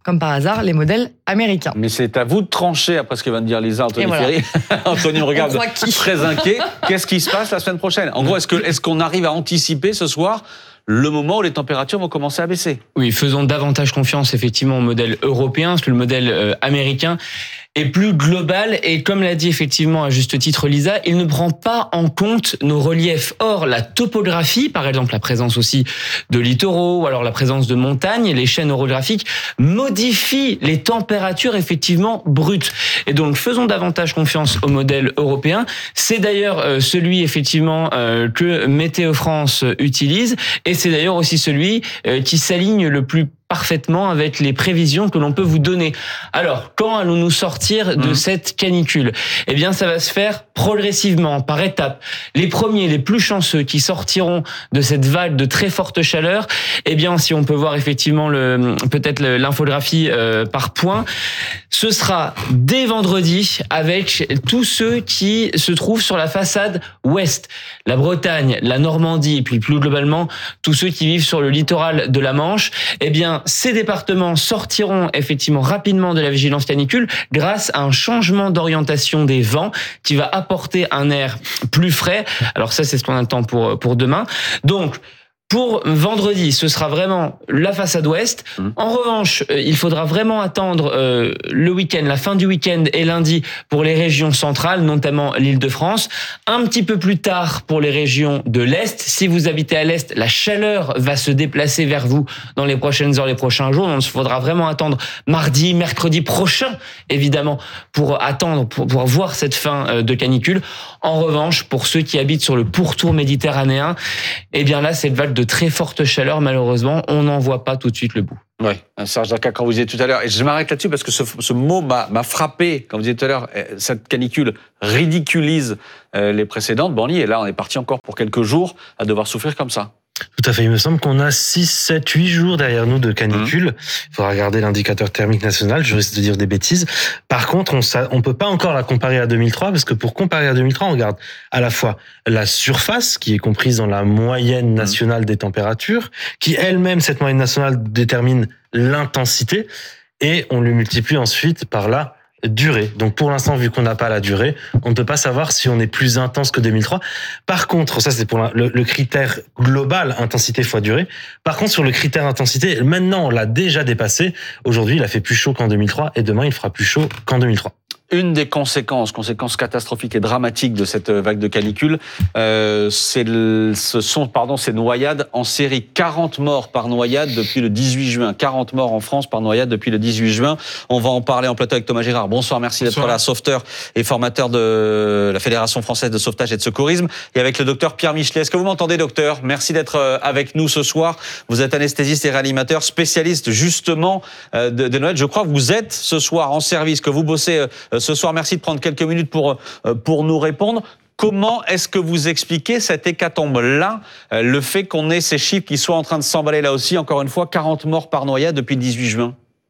comme par hasard, les modèles américains. Mais c'est à vous de trancher après ce que vient de dire Lisa, Anthony voilà. Ferry. Anthony me regarde très inquiet. Qu'est-ce qui se passe la semaine prochaine? En gros, est-ce que, est-ce qu'on arrive à anticiper ce soir le moment où les températures vont commencer à baisser? Oui, faisons davantage confiance effectivement au modèle européen, parce que le modèle euh, américain est plus global et comme l'a dit effectivement à juste titre Lisa, il ne prend pas en compte nos reliefs. Or, la topographie, par exemple la présence aussi de littoraux ou alors la présence de montagnes, les chaînes orographiques modifient les températures effectivement brutes. Et donc, faisons davantage confiance au modèle européen. C'est d'ailleurs euh, celui effectivement euh, que Météo France utilise et c'est d'ailleurs aussi celui euh, qui s'aligne le plus parfaitement avec les prévisions que l'on peut vous donner. Alors, quand allons-nous sortir de mmh. cette canicule? Eh bien, ça va se faire progressivement, par étapes. Les premiers, les plus chanceux qui sortiront de cette vague de très forte chaleur, eh bien, si on peut voir effectivement le, peut-être l'infographie euh, par points, ce sera dès vendredi avec tous ceux qui se trouvent sur la façade ouest. La Bretagne, la Normandie, et puis plus globalement, tous ceux qui vivent sur le littoral de la Manche, eh bien, ces départements sortiront effectivement rapidement de la vigilance canicule grâce à un changement d'orientation des vents qui va apporter un air plus frais. Alors ça, c'est ce qu'on attend pour, pour demain. Donc, pour vendredi, ce sera vraiment la façade ouest. Mmh. En revanche, il faudra vraiment attendre euh, le week-end, la fin du week-end et lundi pour les régions centrales, notamment l'Île-de-France. Un petit peu plus tard pour les régions de l'Est. Si vous habitez à l'Est, la chaleur va se déplacer vers vous dans les prochaines heures, les prochains jours. Donc, il faudra vraiment attendre mardi, mercredi prochain, évidemment, pour attendre, pour, pour voir cette fin de canicule. En revanche, pour ceux qui habitent sur le pourtour méditerranéen, eh bien là, cette vague de très forte chaleur, malheureusement, on n'en voit pas tout de suite le bout. Oui, Serge Daca, quand vous disiez tout à l'heure, et je m'arrête là-dessus parce que ce, ce mot m'a, m'a frappé, quand vous disiez tout à l'heure, cette canicule ridiculise les précédentes, Borny, et là on est parti encore pour quelques jours à devoir souffrir comme ça. Tout à fait. Il me semble qu'on a six, sept, huit jours derrière nous de canicule. Il faudra regarder l'indicateur thermique national. Je risque de dire des bêtises. Par contre, on on peut pas encore la comparer à deux mille trois parce que pour comparer à deux mille trois, on regarde à la fois la surface qui est comprise dans la moyenne nationale des températures, qui elle-même, cette moyenne nationale détermine l'intensité et on le multiplie ensuite par la durée. Donc pour l'instant, vu qu'on n'a pas la durée, on ne peut pas savoir si on est plus intense que deux mille trois. Par contre, ça c'est pour le, le critère global, intensité fois durée. Par contre, sur le critère intensité, maintenant on l'a déjà dépassé. Aujourd'hui, il a fait plus chaud qu'en deux mille trois et demain il fera plus chaud qu'en deux mille trois. Une des conséquences, conséquences catastrophiques et dramatiques de cette vague de canicule, euh, c'est le, ce sont pardon, ces noyades en série. quarante morts par noyade depuis le dix-huit juin. quarante morts en France par noyade depuis le dix-huit juin. On va en parler en plateau avec Thomas Girard. Bonsoir, merci Bonsoir. d'être là, sauveteur et formateur de la Fédération française de sauvetage et de secourisme. Et avec le docteur Pierre Michelet. Est-ce que vous m'entendez, docteur? Merci d'être avec nous ce soir. Vous êtes anesthésiste et réanimateur, spécialiste justement de, de Noël. Je crois que vous êtes ce soir en service, que vous bossez ce soir. Merci de prendre quelques minutes pour, pour nous répondre. Comment est-ce que vous expliquez cette hécatombe-là, le fait qu'on ait ces chiffres qui soient en train de s'emballer là aussi, encore une fois, quarante morts par noyade depuis le dix-huit juin?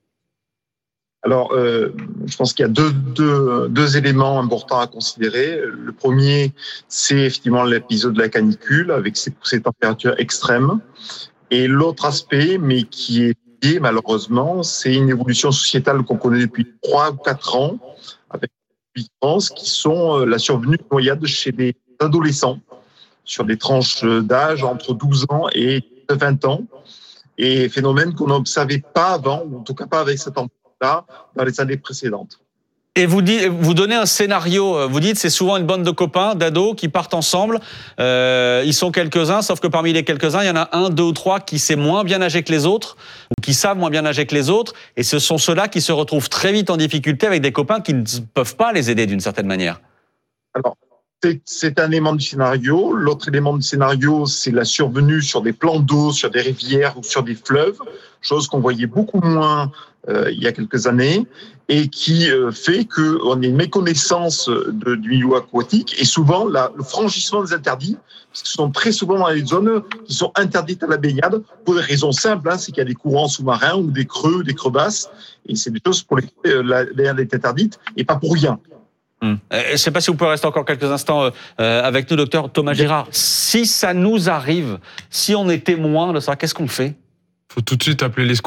Alors, euh, je pense qu'il y a deux, deux, deux éléments importants à considérer. Le premier, c'est effectivement l'épisode de la canicule avec ces, ces températures extrêmes. Et l'autre aspect, mais qui est lié malheureusement, c'est une évolution sociétale qu'on connaît depuis trois ou quatre ans, avec les différences qui sont la survenue de noyades chez des adolescents, sur des tranches d'âge entre douze ans et vingt ans, et phénomène qu'on n'observait pas avant, ou en tout cas pas avec cette ampleur-là, dans les années précédentes. Et vous dites, vous donnez un scénario, vous dites c'est souvent une bande de copains, d'ados qui partent ensemble, euh, ils sont quelques-uns, sauf que parmi les quelques-uns, il y en a un, deux ou trois qui sait moins bien nager que les autres, ou qui savent moins bien nager que les autres, et ce sont ceux-là qui se retrouvent très vite en difficulté avec des copains qui ne peuvent pas les aider d'une certaine manière. Alors, c'est, c'est un élément du scénario. L'autre élément du scénario, c'est la survenue sur des plans d'eau, sur des rivières ou sur des fleuves, chose qu'on voyait beaucoup moins euh, il y a quelques années, et qui euh, fait qu'on ait une méconnaissance de, du milieu aquatique et souvent la, le franchissement des interdits, parce que ce sont très souvent dans les zones qui sont interdites à la baignade pour des raisons simples, hein, c'est qu'il y a des courants sous-marins ou des creux, des crevasses, et c'est des choses pour lesquelles euh, la baignade est interdite, et pas pour rien. Hum. Je ne sais pas si vous pouvez rester encore quelques instants euh, avec nous, docteur Thomas Girard. Si ça nous arrive, si on est témoin de ça, qu'est-ce qu'on fait? Il faut tout de suite appeler les secours.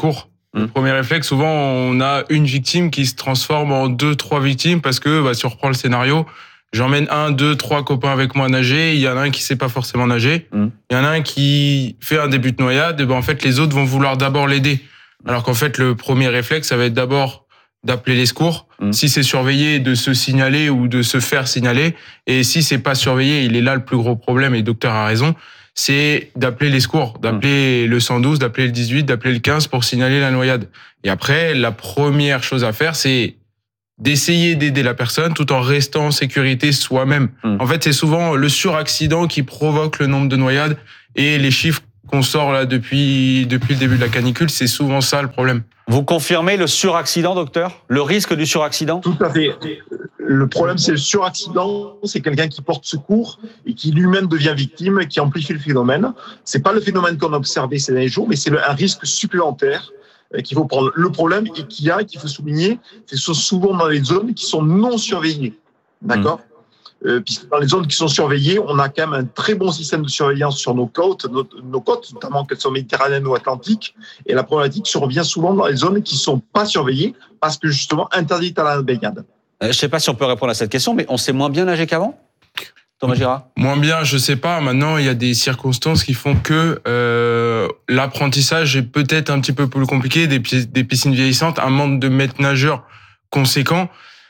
Le premier réflexe, souvent, on a une victime qui se transforme en deux, trois victimes parce que, bah, si on reprend le scénario, j'emmène un, deux, trois copains avec moi nager. Il y en a un qui sait pas forcément nager. Mm. Il y en a un qui fait un début de noyade. Et ben, en fait, les autres vont vouloir d'abord l'aider. Alors qu'en fait, le premier réflexe, ça va être d'abord d'appeler les secours. Mm. Si c'est surveillé, de se signaler ou de se faire signaler. Et si c'est pas surveillé, il est là le plus gros problème. Et le docteur a raison. C'est d'appeler les secours, d'appeler mmh. le cent douze, d'appeler le dix-huit, d'appeler le quinze pour signaler la noyade. Et après, la première chose à faire, c'est d'essayer d'aider la personne tout en restant en sécurité soi-même. Mmh. En fait, c'est souvent le suraccident qui provoque le nombre de noyades et les chiffres qu'on sort là depuis, depuis le début de la canicule, c'est souvent ça le problème. Vous confirmez le suraccident, docteur? Le risque du suraccident? Tout à fait. Le problème, c'est le suraccident. C'est quelqu'un qui porte secours et qui lui-même devient victime, qui amplifie le phénomène. C'est pas le phénomène qu'on a observé ces derniers jours, mais c'est un risque supplémentaire qu'il faut prendre. Le problème et qu'il y a, et qu'il faut souligner, c'est que ce sont souvent dans les zones qui sont non surveillées. D'accord? Mmh. Euh, puisque dans les zones qui sont surveillées, on a quand même un très bon système de surveillance sur nos côtes, nos, nos côtes, notamment qu'elles soient méditerranéennes ou atlantiques. Et la problématique survient souvent dans les zones qui sont pas surveillées parce que justement interdites à la baignade. Euh, je ne sais pas si on peut répondre à cette question, mais on sait moins bien nager qu'avant, Thomas Girard? Moins bien, je sais pas. Maintenant, il y a des circonstances qui font que euh, l'apprentissage est peut-être un petit peu plus compliqué, des, des piscines vieillissantes, un manque de maîtres nageurs conséquent.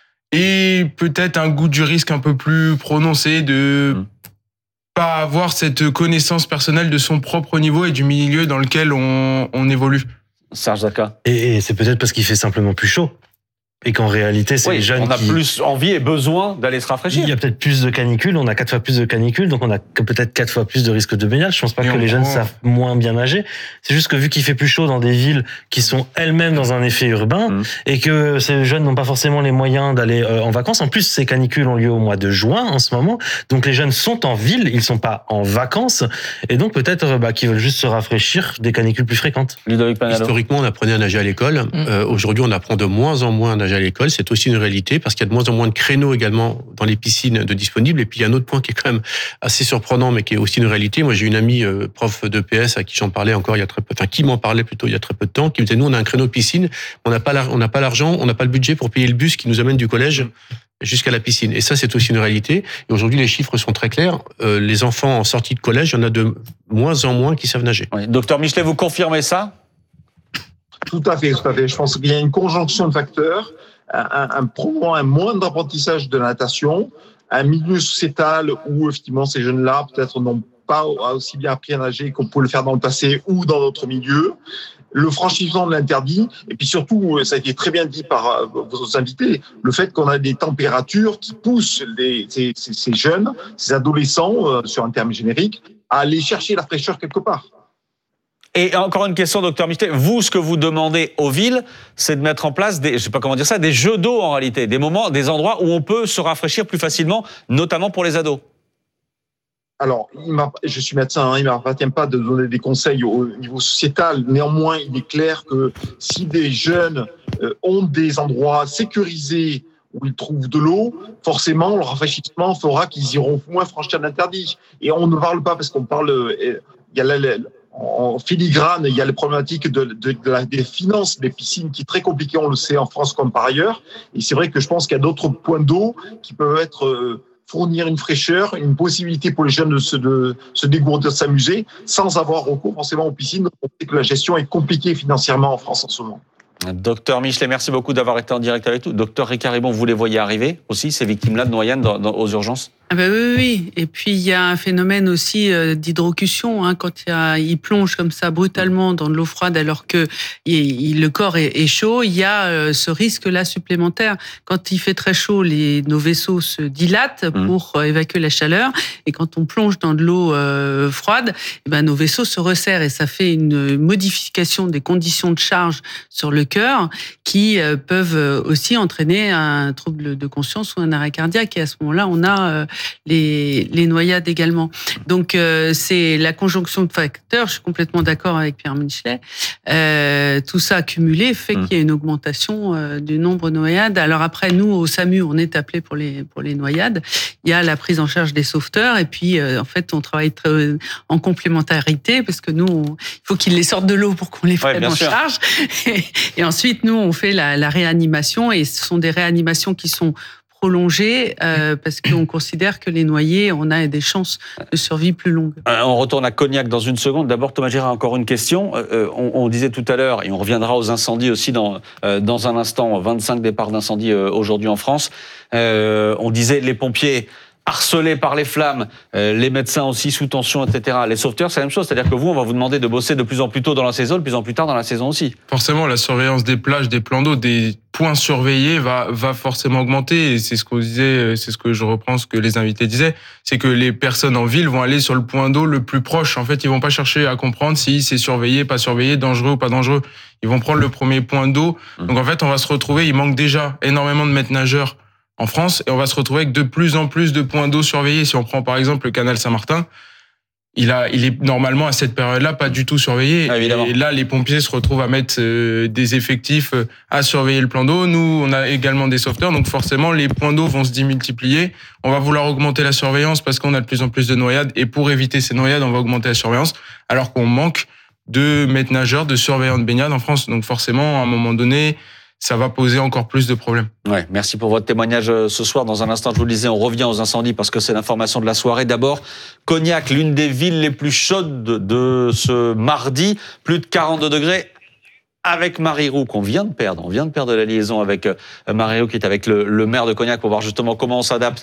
Et peut-être un goût du risque un peu plus prononcé de mmh. pas avoir cette connaissance personnelle de son propre niveau et du milieu dans lequel on, on évolue. Serge Zaka. Et, et c'est peut-être parce qu'il fait simplement plus chaud. Et qu'en réalité, c'est oui, les jeunes on a qui... plus envie et besoin d'aller se rafraîchir. Il y a peut-être plus de canicules, on a quatre fois plus de canicules, donc on a peut-être quatre fois plus de risques de baignade. Je pense pas et que les jeunes savent moins bien nager. C'est juste que vu qu'il fait plus chaud dans des villes qui sont elles-mêmes dans un effet urbain, mmh. et que ces jeunes n'ont pas forcément les moyens d'aller en vacances. En plus, ces canicules ont lieu au mois de juin en ce moment, donc les jeunes sont en ville, ils sont pas en vacances, et donc peut-être bah, qu'ils veulent juste se rafraîchir des canicules plus fréquentes. Ludovic Panalo. Historiquement, on apprenait à nager à l'école. Mmh. Euh, aujourd'hui, on apprend de moins en moins à nager à l'école. C'est aussi une réalité parce qu'il y a de moins en moins de créneaux également dans les piscines de disponibles. Et puis il y a un autre point qui est quand même assez surprenant, mais qui est aussi une réalité. Moi, j'ai une amie euh, prof d'E P S à qui j'en parlais encore il y a très peu, enfin qui m'en parlait plutôt il y a très peu de temps, qui me disait nous on a un créneau piscine, on n'a pas on n'a pas l'argent, on n'a pas le budget pour payer le bus qui nous amène du collège jusqu'à la piscine. Et ça, c'est aussi une réalité. Et aujourd'hui, les chiffres sont très clairs. Euh, les enfants en sortie de collège, il y en a de moins en moins qui savent nager. Oui. Docteur Michelet, vous confirmez ça? Tout à fait, tout à fait. Je pense qu'il y a une conjonction de facteurs. Un, un, probablement un moindre apprentissage de la natation, un milieu sociétal où effectivement ces jeunes-là peut-être n'ont pas aussi bien appris à nager qu'on pouvait le faire dans le passé ou dans d'autres milieux, le franchissement de l'interdit, et puis surtout, ça a été très bien dit par vos invités, le fait qu'on a des températures qui poussent les, ces, ces jeunes, ces adolescents, euh, sur un terme générique, à aller chercher la fraîcheur quelque part. Et encore une question, docteur Michelet. Vous, ce que vous demandez aux villes, c'est de mettre en place des, je sais pas comment dire ça, des jeux d'eau en réalité, des moments, des endroits où on peut se rafraîchir plus facilement, notamment pour les ados. Alors, je suis médecin, hein, il ne m'appartient pas de donner des conseils au niveau sociétal. Néanmoins, il est clair que si des jeunes euh, ont des endroits sécurisés où ils trouvent de l'eau, forcément, le rafraîchissement fera qu'ils iront moins franchir l'interdit. Et on ne parle pas parce qu'on parle, euh, il y a la, la, en filigrane, il y a les problématiques de, de, de la, des finances des piscines qui est très compliqué, on le sait en France comme par ailleurs. Et c'est vrai que je pense qu'il y a d'autres points d'eau qui peuvent être euh, fournir une fraîcheur, une possibilité pour les jeunes de se, de se dégourdir, de s'amuser, sans avoir recours forcément aux piscines. On sait que la gestion est compliquée financièrement en France en ce moment. Docteur Michelet, merci beaucoup d'avoir été en direct avec nous. Docteur Ricard Ribon, vous les voyez arriver aussi, ces victimes-là de noyade dans, dans, aux urgences? Ah ben oui, oui. Et puis, il y a un phénomène aussi d'hydrocution, hein, quand il, y a, il plonge comme ça brutalement dans de l'eau froide alors que il, le corps est, est chaud, il y a ce risque-là supplémentaire. Quand il fait très chaud, les, nos vaisseaux se dilatent pour mmh. évacuer la chaleur. Et quand on plonge dans de l'eau euh, froide, eh ben, nos vaisseaux se resserrent et ça fait une modification des conditions de charge sur le cœur qui euh, peuvent aussi entraîner un trouble de conscience ou un arrêt cardiaque. Et à ce moment-là, on a... Euh, les, les noyades également. Donc euh, c'est la conjonction de facteurs. Je suis complètement d'accord avec Pierre Michelet. Euh, tout ça accumulé fait mmh. qu'il y a une augmentation euh, du nombre de noyades. Alors après, nous au SAMU, on est appelé pour les pour les noyades. Il y a la prise en charge des sauveteurs et puis euh, en fait, on travaille très, en complémentarité parce que nous, on, il faut qu'ils les sortent de l'eau pour qu'on les prenne ouais, en sûr. charge. Et, et ensuite, nous, on fait la, la réanimation et ce sont des réanimations qui sont prolongées euh, parce qu'on considère que les noyés, on a des chances de survie plus longues. Euh, on retourne à Cognac dans une seconde. D'abord, Thomas Girard, encore une question. Euh, on, on disait tout à l'heure, et on reviendra aux incendies aussi dans, euh, dans un instant, vingt-cinq départs d'incendie euh, aujourd'hui en France. Euh, on disait les pompiers harcelés par les flammes, euh, les médecins aussi sous tension, et cetera. Les sauveteurs, c'est la même chose. C'est-à-dire que vous, on va vous demander de bosser de plus en plus tôt dans la saison, de plus en plus tard dans la saison aussi. Forcément, la surveillance des plages, des plans d'eau, des points surveillés va, va forcément augmenter. Et c'est ce qu'on disait, c'est ce que je reprends, ce que les invités disaient, c'est que les personnes en ville vont aller sur le point d'eau le plus proche. En fait, ils vont pas chercher à comprendre si c'est surveillé, pas surveillé, dangereux ou pas dangereux. Ils vont prendre le premier point d'eau. Donc en fait, on va se retrouver, il manque déjà énormément de maîtres nageurs en France, et on va se retrouver avec de plus en plus de points d'eau surveillés. Si on prend par exemple le canal Saint-Martin, il a, il est normalement à cette période-là pas du tout surveillé. Ah, et là, les pompiers se retrouvent à mettre euh, des effectifs euh, à surveiller le plan d'eau. Nous, on a également des sauveteurs, donc forcément, les points d'eau vont se démultiplier. On va vouloir augmenter la surveillance parce qu'on a de plus en plus de noyades, et pour éviter ces noyades, on va augmenter la surveillance, alors qu'on manque de maîtres nageurs, de surveillants de baignade en France. Donc forcément, à un moment donné, ça va poser encore plus de problèmes. Ouais, merci pour votre témoignage ce soir. Dans un instant, je vous le disais, on revient aux incendies parce que c'est l'information de la soirée. D'abord, Cognac, l'une des villes les plus chaudes de ce mardi, plus de quarante-deux degrés. Avec Marie Roux, qu'on vient de perdre. On vient de perdre la liaison avec Marie Roux, qui est avec le, le maire de Cognac, pour voir justement comment on s'adapte,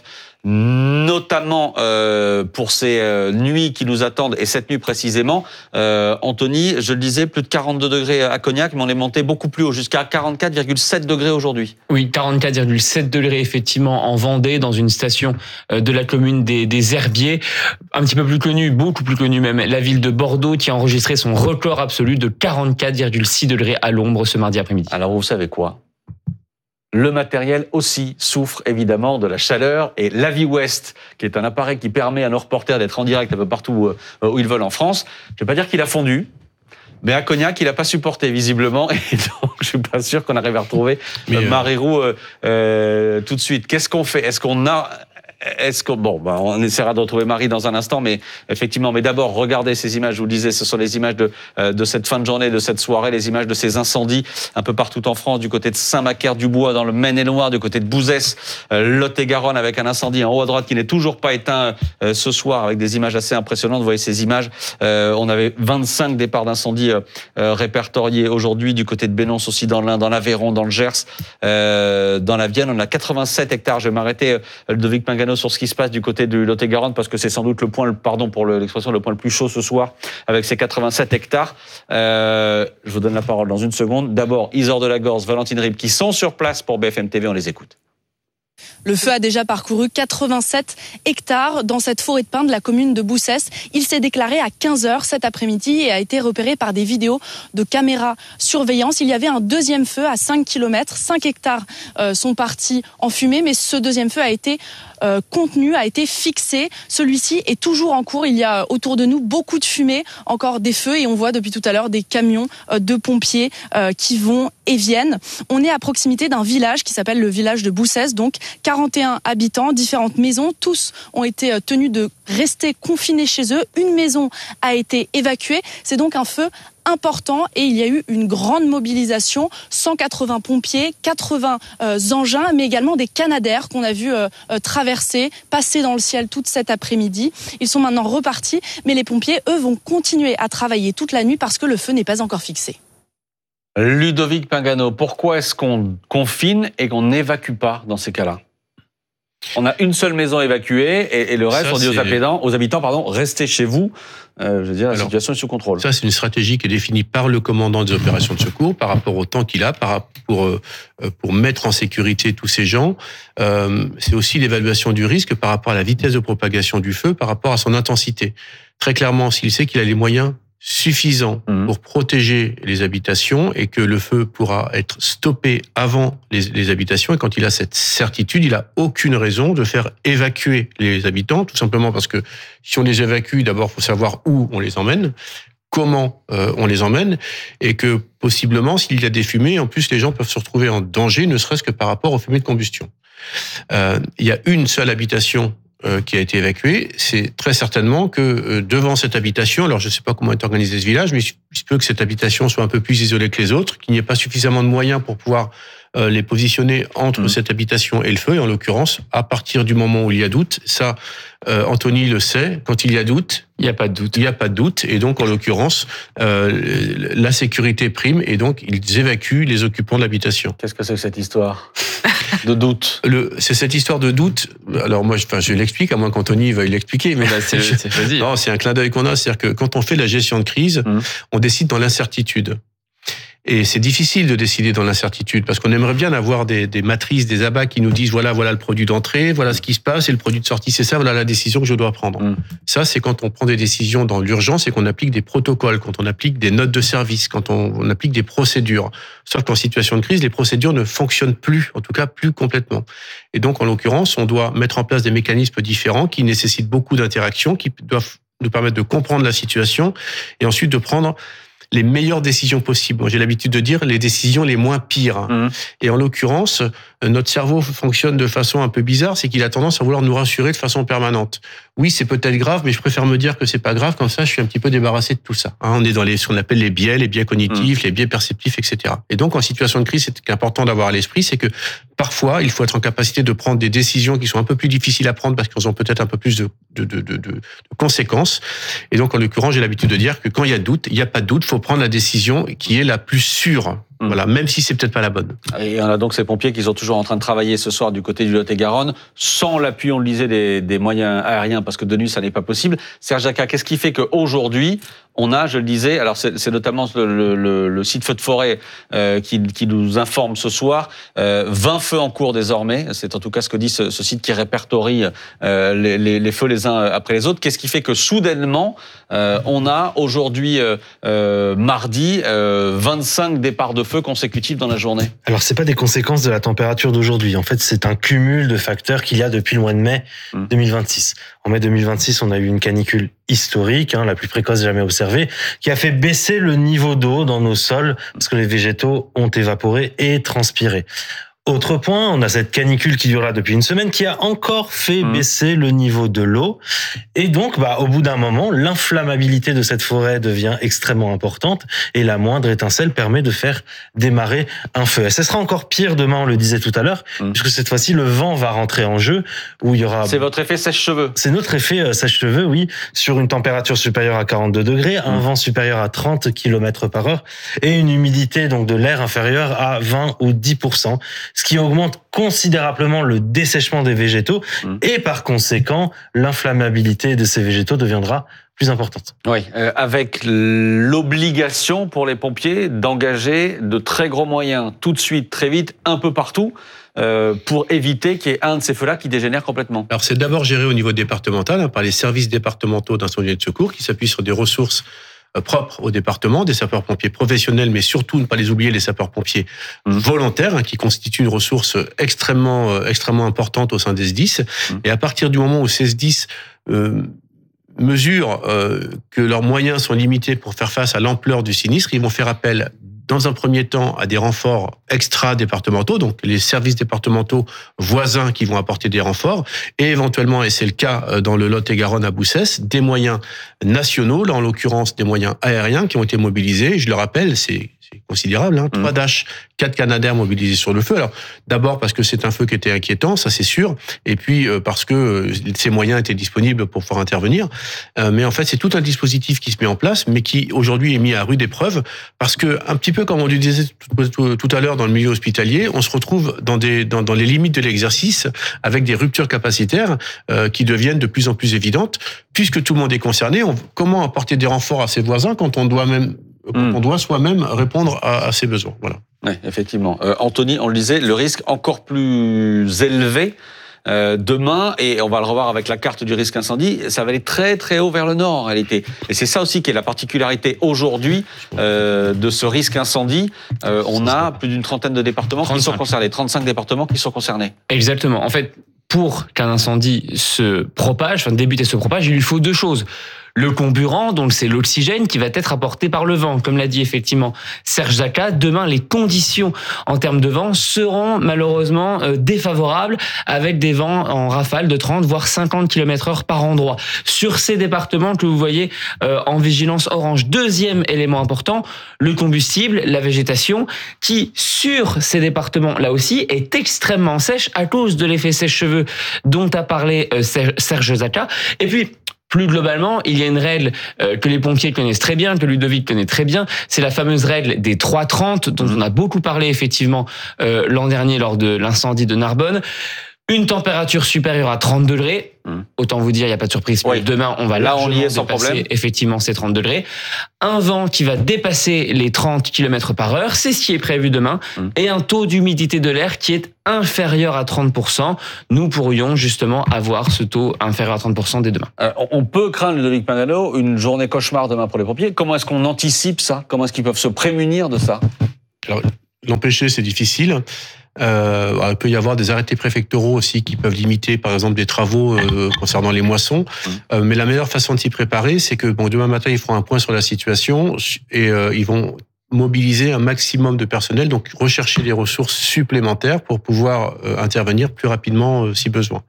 notamment euh, pour ces euh, nuits qui nous attendent, et cette nuit précisément. Euh, Anthony, je le disais, plus de quarante-deux degrés à Cognac, mais on est monté beaucoup plus haut, jusqu'à quarante-quatre virgule sept degrés aujourd'hui. Oui, quarante-quatre virgule sept degrés effectivement en Vendée, dans une station de la commune des, des Herbiers, un petit peu plus connue, beaucoup plus connue même, la ville de Bordeaux, qui a enregistré son record absolu de quarante-quatre virgule six degrés à l'ombre ce mardi après-midi. Alors vous savez quoi ? Le matériel aussi souffre évidemment de la chaleur, et l'Aviwest, qui est un appareil qui permet à nos reporters d'être en direct un peu partout où ils veulent en France, je ne vais pas dire qu'il a fondu, mais à Cognac, il n'a pas supporté visiblement, et donc je suis pas sûr qu'on arrive à retrouver mais Marie Roux euh, euh, tout de suite. Qu'est-ce qu'on fait ? Est-ce qu'on a... Est-ce que bon, bah, on essaiera de retrouver Marie dans un instant, mais effectivement, mais d'abord, regardez ces images. Je vous le disais, ce sont les images de euh, de cette fin de journée, de cette soirée, les images de ces incendies un peu partout en France, du côté de Saint-Macaire-du-Bois, dans le Maine-et-Loire, du côté de Bouzès, euh, Lot-et-Garonne, avec un incendie en haut à droite qui n'est toujours pas éteint euh, ce soir, avec des images assez impressionnantes. Vous voyez ces images. Euh, on avait vingt-cinq départs d'incendie euh, euh, répertoriés aujourd'hui, du côté de Bénonce aussi, dans l'Ain, dans l'Aveyron, dans le Gers, euh, dans la Vienne. On a quatre-vingt-sept hectares. Je vais m'arrêter, euh, Ludovic Pingano, sur ce qui se passe du côté du Lot-et-Garonne, parce que c'est sans doute le point, pardon pour l'expression, le point le plus chaud ce soir, avec ces quatre-vingt-sept hectares. Euh, je vous donne la parole dans une seconde. D'abord, Isor de la Gorse, Valentine Rib, qui sont sur place pour B F M T V. On les écoute. Le feu a déjà parcouru quatre-vingt-sept hectares dans cette forêt de pins de la commune de Boussès. Il s'est déclaré à quinze heures cet après-midi et a été repéré par des vidéos de caméras surveillance. Il y avait un deuxième feu à cinq kilomètres. cinq hectares euh, sont partis en fumée, mais ce deuxième feu a été euh, contenu, a été fixé. Celui-ci est toujours en cours. Il y a autour de nous beaucoup de fumée, encore des feux, et on voit depuis tout à l'heure des camions euh, de pompiers euh, qui vont et viennent. On est à proximité d'un village qui s'appelle le village de Boussès, donc quarante et un habitants, différentes maisons, tous ont été tenus de rester confinés chez eux. Une maison a été évacuée. C'est donc un feu important et il y a eu une grande mobilisation, cent quatre-vingts pompiers, quatre-vingts euh, engins, mais également des Canadair qu'on a vu euh, euh, traverser, passer dans le ciel toute cet après-midi. Ils sont maintenant repartis, mais les pompiers, eux, vont continuer à travailler toute la nuit parce que le feu n'est pas encore fixé. Ludovic Pingano, pourquoi est-ce qu'on confine et qu'on n'évacue pas dans ces cas-là ? On a une seule maison évacuée et, et le reste, ça, on dit aux habitants, aux habitants, pardon, restez chez vous. Euh, je veux dire, la Alors, situation est sous contrôle. Ça, c'est une stratégie qui est définie par le commandant des opérations de secours par rapport au temps qu'il a, par, pour, euh, pour mettre en sécurité tous ces gens. Euh, c'est aussi l'évaluation du risque par rapport à la vitesse de propagation du feu, par rapport à son intensité. Très clairement, s'il sait qu'il a les moyens suffisant mmh. pour protéger les habitations et que le feu pourra être stoppé avant les, les habitations. Et quand il a cette certitude, il a aucune raison de faire évacuer les habitants, tout simplement parce que si on les évacue, d'abord, il faut savoir où on les emmène, comment euh, on les emmène, et que possiblement, s'il y a des fumées, en plus, les gens peuvent se retrouver en danger, ne serait-ce que par rapport aux fumées de combustion. Euh, il y a une seule habitation euh, qui a été évacuée. C'est très certainement que euh, devant cette habitation, alors je ne sais pas comment est organisé ce village, mais il se peut que cette habitation soit un peu plus isolée que les autres, qu'il n'y ait pas suffisamment de moyens pour pouvoir euh, les positionner entre mmh. cette habitation et le feu. Et en l'occurrence, à partir du moment où il y a doute, ça, euh, Anthony le sait, quand il y a doute, il n'y a pas de doute. Il n'y a pas de doute. Et donc, en l'occurrence, euh, la sécurité prime et donc ils évacuent les occupants de l'habitation. Qu'est-ce que c'est que cette histoire de doute? Le, c'est cette histoire de doute. Alors moi, je, enfin, je l'explique, à moins qu'Anthony veuille l'expliquer. Mais bah, c'est, c'est, c'est, non, c'est un clin d'œil qu'on a. C'est-à-dire que quand on fait la gestion de crise, mmh. on décide dans l'incertitude. Et c'est difficile de décider dans l'incertitude parce qu'on aimerait bien avoir des, des matrices, des abats qui nous disent voilà, voilà le produit d'entrée, voilà ce qui se passe, et le produit de sortie, c'est ça, voilà la décision que je dois prendre. Mmh. Ça, c'est quand on prend des décisions dans l'urgence et qu'on applique des protocoles, quand on applique des notes de service, quand on, on applique des procédures. Sauf qu'en situation de crise, les procédures ne fonctionnent plus, en tout cas plus complètement. Et donc, en l'occurrence, on doit mettre en place des mécanismes différents qui nécessitent beaucoup d'interactions, qui doivent nous permettre de comprendre la situation et ensuite de prendre les meilleures décisions possibles. Moi, j'ai l'habitude de dire les décisions les moins pires. Mmh. Et en l'occurrence, notre cerveau fonctionne de façon un peu bizarre, c'est qu'il a tendance à vouloir nous rassurer de façon permanente. Oui, c'est peut-être grave, mais je préfère me dire que c'est pas grave, comme ça, je suis un petit peu débarrassé de tout ça. Hein, on est dans les, ce qu'on appelle les biais, les biais cognitifs, mmh. les biais perceptifs, et cetera. Et donc, en situation de crise, c'est important d'avoir à l'esprit, c'est que parfois, il faut être en capacité de prendre des décisions qui sont un peu plus difficiles à prendre parce qu'elles ont peut-être un peu plus de, de, de, de, de conséquences. Et donc, en l'occurrence, j'ai l'habitude de dire que quand il y a doute, il n'y a pas de doute, il faut prendre la décision qui est la plus sûre. Mmh. Voilà, même si c'est peut-être pas la bonne. Et on a donc ces pompiers qui sont toujours en train de travailler ce soir du côté du Lot-et-Garonne, sans l'appui, on le disait, des, des moyens aériens, parce que de nuit, ça n'est pas possible. Serge Jacquat, qu'est-ce qui fait qu'aujourd'hui, on a, je le disais, alors c'est, c'est notamment le, le, le site Feux de Forêt euh, qui, qui nous informe ce soir, euh, vingt feux en cours désormais, c'est en tout cas ce que dit ce, ce site qui répertorie euh, les, les, les feux les uns après les autres. Qu'est-ce qui fait que soudainement, euh, on a aujourd'hui, euh, euh, mardi, euh, vingt-cinq départs de feu consécutifs dans la journée? Alors, c'est pas des conséquences de la température d'aujourd'hui. En fait, c'est un cumul de facteurs qu'il y a depuis le mois de mai mmh. deux mille vingt-six. En mai deux mille vingt-six, on a eu une canicule historique, hein, la plus précoce jamais observée, qui a fait baisser le niveau d'eau dans nos sols parce que les végétaux ont évaporé et transpiré. Autre point, on a cette canicule qui dure là depuis une semaine qui a encore fait mmh. baisser le niveau de l'eau. Et donc, bah, au bout d'un moment, l'inflammabilité de cette forêt devient extrêmement importante et la moindre étincelle permet de faire démarrer un feu. Et ce sera encore pire demain, on le disait tout à l'heure, mmh. puisque cette fois-ci, le vent va rentrer en jeu où il y aura... C'est votre effet sèche-cheveux. C'est notre effet euh, sèche-cheveux, oui, sur une température supérieure à quarante-deux degrés, mmh. un vent supérieur à trente kilomètres par heure et une humidité donc de l'air inférieure à vingt ou dix pour cent. Ce qui augmente considérablement le dessèchement des végétaux mmh. et par conséquent, l'inflammabilité de ces végétaux deviendra plus importante. Oui, euh, avec l'obligation pour les pompiers d'engager de très gros moyens tout de suite, très vite, un peu partout, euh, pour éviter qu'il y ait un de ces feux-là qui dégénère complètement. Alors c'est d'abord géré au niveau départemental hein, par les services départementaux d'incendie et de secours qui s'appuient sur des ressources propres au département, des sapeurs-pompiers professionnels, mais surtout ne pas les oublier, les sapeurs-pompiers mmh. volontaires, hein, qui constituent une ressource extrêmement, euh, extrêmement importante au sein des S D I S. Mmh. Et à partir du moment où ces S D I S euh, mesurent euh, que leurs moyens sont limités pour faire face à l'ampleur du sinistre, ils vont faire appel dans un premier temps à des renforts extra-départementaux, donc les services départementaux voisins qui vont apporter des renforts, et éventuellement, et c'est le cas dans le Lot-et-Garonne à Boussès, des moyens nationaux, là en l'occurrence des moyens aériens qui ont été mobilisés. Je le rappelle, c'est c'est considérable, hein, trois Dash, quatre Canadair mobilisés sur le feu. Alors, d'abord parce que c'est un feu qui était inquiétant, ça c'est sûr, et puis euh, parce que euh, ces moyens étaient disponibles pour pouvoir intervenir. Euh, mais en fait, c'est tout un dispositif qui se met en place, mais qui aujourd'hui est mis à rude épreuve, parce que un petit peu comme on le disait tout, tout, tout à l'heure dans le milieu hospitalier, on se retrouve dans des dans, dans les limites de l'exercice, avec des ruptures capacitaires euh, qui deviennent de plus en plus évidentes, puisque tout le monde est concerné. On, comment apporter des renforts à ses voisins quand on doit même Mmh. on doit soi-même répondre à, à ses besoins. Voilà. Oui, effectivement. Euh, Anthony, on le disait, le risque encore plus élevé euh, demain, et on va le revoir avec la carte du risque incendie, ça va aller très très haut vers le nord en réalité. Et c'est ça aussi qui est la particularité aujourd'hui euh, de ce risque incendie. Euh, on a plus d'une trentaine de départements trente-cinq. Qui sont concernés, trente-cinq départements qui sont concernés. Exactement. En fait, pour qu'un incendie se propage, enfin débute et se propage, il lui faut deux choses. Le comburant, donc c'est l'oxygène qui va être apporté par le vent. Comme l'a dit effectivement Serge Zaka, demain les conditions en termes de vent seront malheureusement euh, défavorables avec des vents en rafale de trente voire cinquante kilomètres heure par endroit. Sur ces départements que vous voyez euh, en vigilance orange. Deuxième élément important, le combustible, la végétation qui sur ces départements là aussi est extrêmement sèche à cause de l'effet sèche-cheveux dont a parlé euh, Serge Zaka. Et puis plus globalement, il y a une règle euh, que les pompiers connaissent très bien, que Ludovic connaît très bien, c'est la fameuse règle des trois trente, dont on a beaucoup parlé effectivement euh, l'an dernier lors de l'incendie de Narbonne. Une température supérieure à trente degrés, Mmh. autant vous dire, il n'y a pas de surprise. Oui. Demain, on va là, on y est sans dépasser problème. Effectivement ces trente degrés. Un vent qui va dépasser les trente kilomètres par heure, c'est ce qui est prévu demain, mmh. et un taux d'humidité de l'air qui est inférieur à trente pour cent. Nous pourrions justement avoir ce taux inférieur à trente pour cent dès demain. Alors, on peut craindre, Ludovic Manano, une journée cauchemar demain pour les pompiers. Comment est-ce qu'on anticipe ça? Comment est-ce qu'ils peuvent se prémunir de ça? Alors, l'empêcher, c'est difficile. Euh, il peut y avoir des arrêtés préfectoraux aussi qui peuvent limiter, par exemple, des travaux euh, concernant les moissons. Euh, mais la meilleure façon de s'y préparer, c'est que bon, demain matin, ils feront un point sur la situation et euh, ils vont mobiliser un maximum de personnel, donc rechercher des ressources supplémentaires pour pouvoir euh, intervenir plus rapidement euh, si besoin.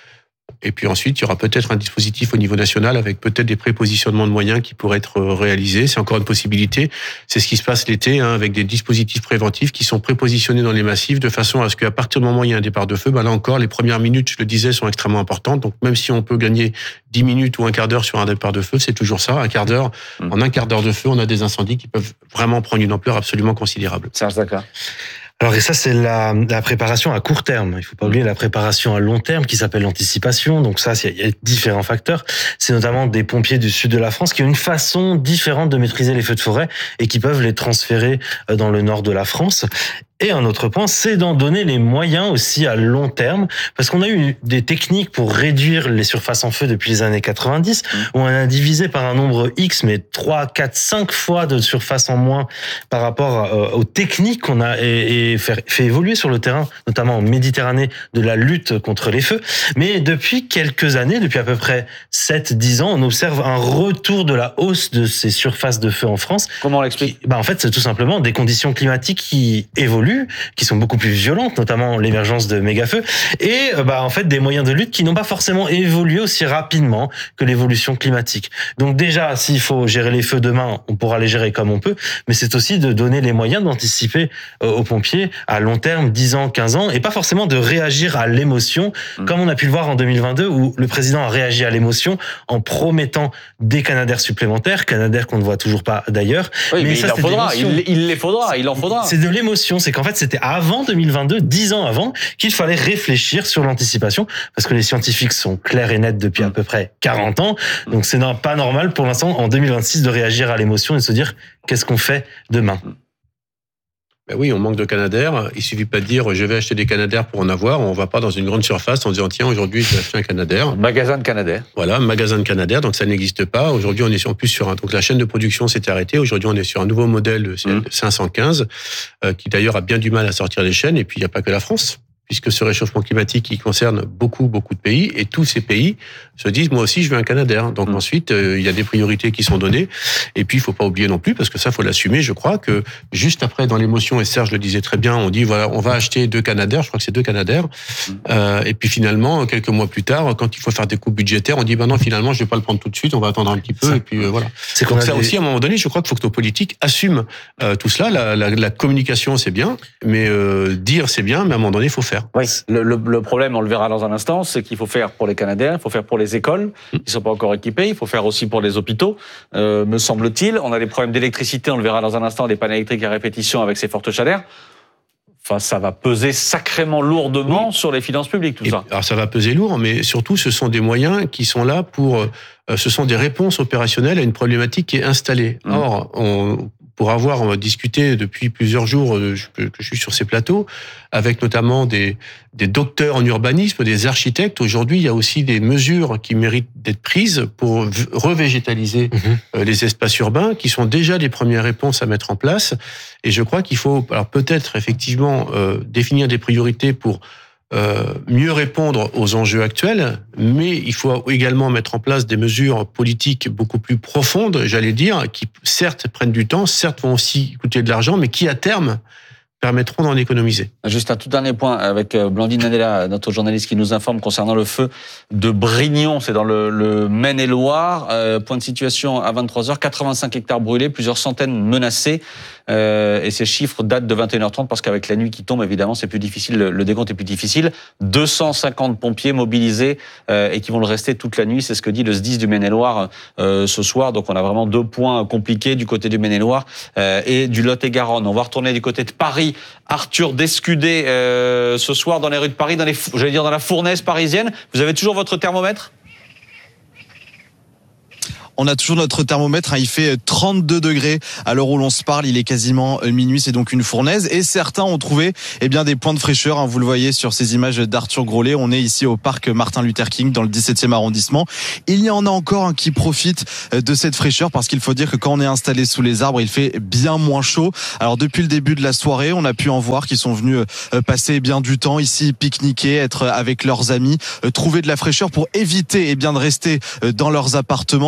Et puis ensuite, il y aura peut-être un dispositif au niveau national avec peut-être des prépositionnements de moyens qui pourraient être réalisés. C'est encore une possibilité. C'est ce qui se passe l'été, hein, avec des dispositifs préventifs qui sont prépositionnés dans les massifs de façon à ce qu'à partir du moment où il y a un départ de feu, ben là encore, les premières minutes, je le disais, sont extrêmement importantes. Donc même si on peut gagner dix minutes ou un quart d'heure sur un départ de feu, c'est toujours ça, un quart d'heure. Mmh. En un quart d'heure de feu, on a des incendies qui peuvent vraiment prendre une ampleur absolument considérable. Serge Zaka. Alors, et ça, c'est la, la préparation à court terme. Il faut pas oublier la préparation à long terme qui s'appelle l'anticipation. Donc ça, il y a différents facteurs. C'est notamment des pompiers du sud de la France qui ont une façon différente de maîtriser les feux de forêt et qui peuvent les transférer dans le nord de la France. Et un autre point, c'est d'en donner les moyens aussi à long terme, parce qu'on a eu des techniques pour réduire les surfaces en feu depuis les années quatre-vingt-dix, où on a divisé par un nombre X, mais trois, quatre, cinq fois de surface en moins par rapport aux techniques qu'on a et fait évoluer sur le terrain, notamment en Méditerranée, de la lutte contre les feux. Mais depuis quelques années, depuis à peu près sept à dix ans, on observe un retour de la hausse de ces surfaces de feu en France. Comment on l'explique? Bah en fait, c'est tout simplement des conditions climatiques qui évoluent, qui sont beaucoup plus violentes, notamment l'émergence de méga-feux, et bah en fait des moyens de lutte qui n'ont pas forcément évolué aussi rapidement que l'évolution climatique. Donc déjà, s'il faut gérer les feux demain, on pourra les gérer comme on peut, mais c'est aussi de donner les moyens d'anticiper aux pompiers à long terme, dix ans, quinze ans, et pas forcément de réagir à l'émotion, mmh. comme on a pu le voir en deux mille vingt-deux, où le président a réagi à l'émotion en promettant des Canadair supplémentaires, Canadair qu'on ne voit toujours pas d'ailleurs. Oui, mais, mais ça, il en faudra, il, il les faudra, il en faudra. C'est de l'émotion, c'est qu'en fait, c'était avant deux mille vingt-deux, dix ans avant, qu'il fallait réfléchir sur l'anticipation, parce que les scientifiques sont clairs et nets depuis à peu près quarante ans, donc c'est pas normal pour l'instant, en deux mille vingt-six, de réagir à l'émotion et de se dire, qu'est-ce qu'on fait demain? Ben oui, on manque de Canadair. Il suffit pas de dire je vais acheter des Canadair pour en avoir. On va pas dans une grande surface en disant tiens aujourd'hui je vais acheter un Canadair. Magasin de Canadair. Voilà, magasin de Canadair. Donc ça n'existe pas. Aujourd'hui on est en plus sur un. Donc la chaîne de production s'est arrêtée. Aujourd'hui on est sur un nouveau modèle, c'est mmh. cinq cent quinze, euh, qui d'ailleurs a bien du mal à sortir des chaînes. Et puis il n'y a pas que la France, puisque ce réchauffement climatique il concerne beaucoup beaucoup de pays et tous ces pays se disent moi aussi je veux un Canadair. Donc mmh. ensuite euh, il y a des priorités qui sont données et puis il faut pas oublier non plus parce que ça faut l'assumer. Je crois que juste après dans l'émotion et Serge le disait très bien, on dit voilà on va acheter deux Canadair. Je crois que c'est deux Canadair. Mmh. Euh, et puis finalement quelques mois plus tard quand il faut faire des coupes budgétaires on dit ben non finalement je vais pas le prendre tout de suite, on va attendre un petit peu ça, et puis euh, voilà. C'est comme ça des... aussi à un moment donné je crois qu'il faut que nos politiques assument euh, tout cela. La, la, la communication c'est bien, mais euh, dire c'est bien, mais à un moment donné il faut faire. Oui, le, le, le problème, on le verra dans un instant, c'est qu'il faut faire pour les Canadiens, il faut faire pour les écoles qui ne sont pas encore équipées, il faut faire aussi pour les hôpitaux, euh, me semble-t-il. On a des problèmes d'électricité, on le verra dans un instant, des pannes électriques à répétition avec ces fortes chaleurs. Enfin, ça va peser sacrément lourdement oui. sur les finances publiques, tout et, ça. Alors, ça va peser lourd, mais surtout, ce sont des moyens qui sont là pour... Euh, ce sont des réponses opérationnelles à une problématique qui est installée. Mmh. Or, on... pour avoir discuté depuis plusieurs jours que je suis sur ces plateaux, avec notamment des, des docteurs en urbanisme, des architectes, aujourd'hui, il y a aussi des mesures qui méritent d'être prises pour revégétaliser mmh. les espaces urbains, qui sont déjà les premières réponses à mettre en place. Et je crois qu'il faut, alors peut-être effectivement, euh, définir des priorités pour Euh, mieux répondre aux enjeux actuels, mais il faut également mettre en place des mesures politiques beaucoup plus profondes, j'allais dire, qui certes prennent du temps, certes vont aussi coûter de l'argent, mais qui à terme permettront d'en économiser. Juste un tout dernier point avec Blandine Nadella, notre journaliste qui nous informe concernant le feu de Brignon, c'est dans le, le Maine-et-Loire. Euh, point de situation à vingt-trois heures, quatre-vingt-cinq hectares brûlés, plusieurs centaines menacés. Euh, et ces chiffres datent de vingt et une heures trente parce qu'avec la nuit qui tombe, évidemment, c'est plus difficile, le, le décompte est plus difficile. deux cent cinquante pompiers mobilisés euh, et qui vont le rester toute la nuit, c'est ce que dit le S D I S du Maine-et-Loire euh, ce soir. Donc on a vraiment deux points compliqués du côté du Maine-et-Loire euh, et du Lot-et-Garonne. On va retourner du côté de Paris. Arthur Descudé, euh, ce soir dans les rues de Paris, dans les, j'allais dire dans la fournaise parisienne. Vous avez toujours votre thermomètre ? On a toujours notre thermomètre, hein, il fait trente-deux degrés à l'heure où l'on se parle, il est quasiment minuit, c'est donc une fournaise. Et certains ont trouvé eh bien des points de fraîcheur, hein, vous le voyez sur ces images d'Arthur Grolet. On est ici au parc Martin Luther King dans le dix-septième arrondissement. Il y en a encore hein, qui profitent de cette fraîcheur parce qu'il faut dire que quand on est installé sous les arbres, il fait bien moins chaud. Alors depuis le début de la soirée, on a pu en voir qui sont venus passer bien du temps ici, pique-niquer, être avec leurs amis, trouver de la fraîcheur pour éviter eh bien de rester dans leurs appartements.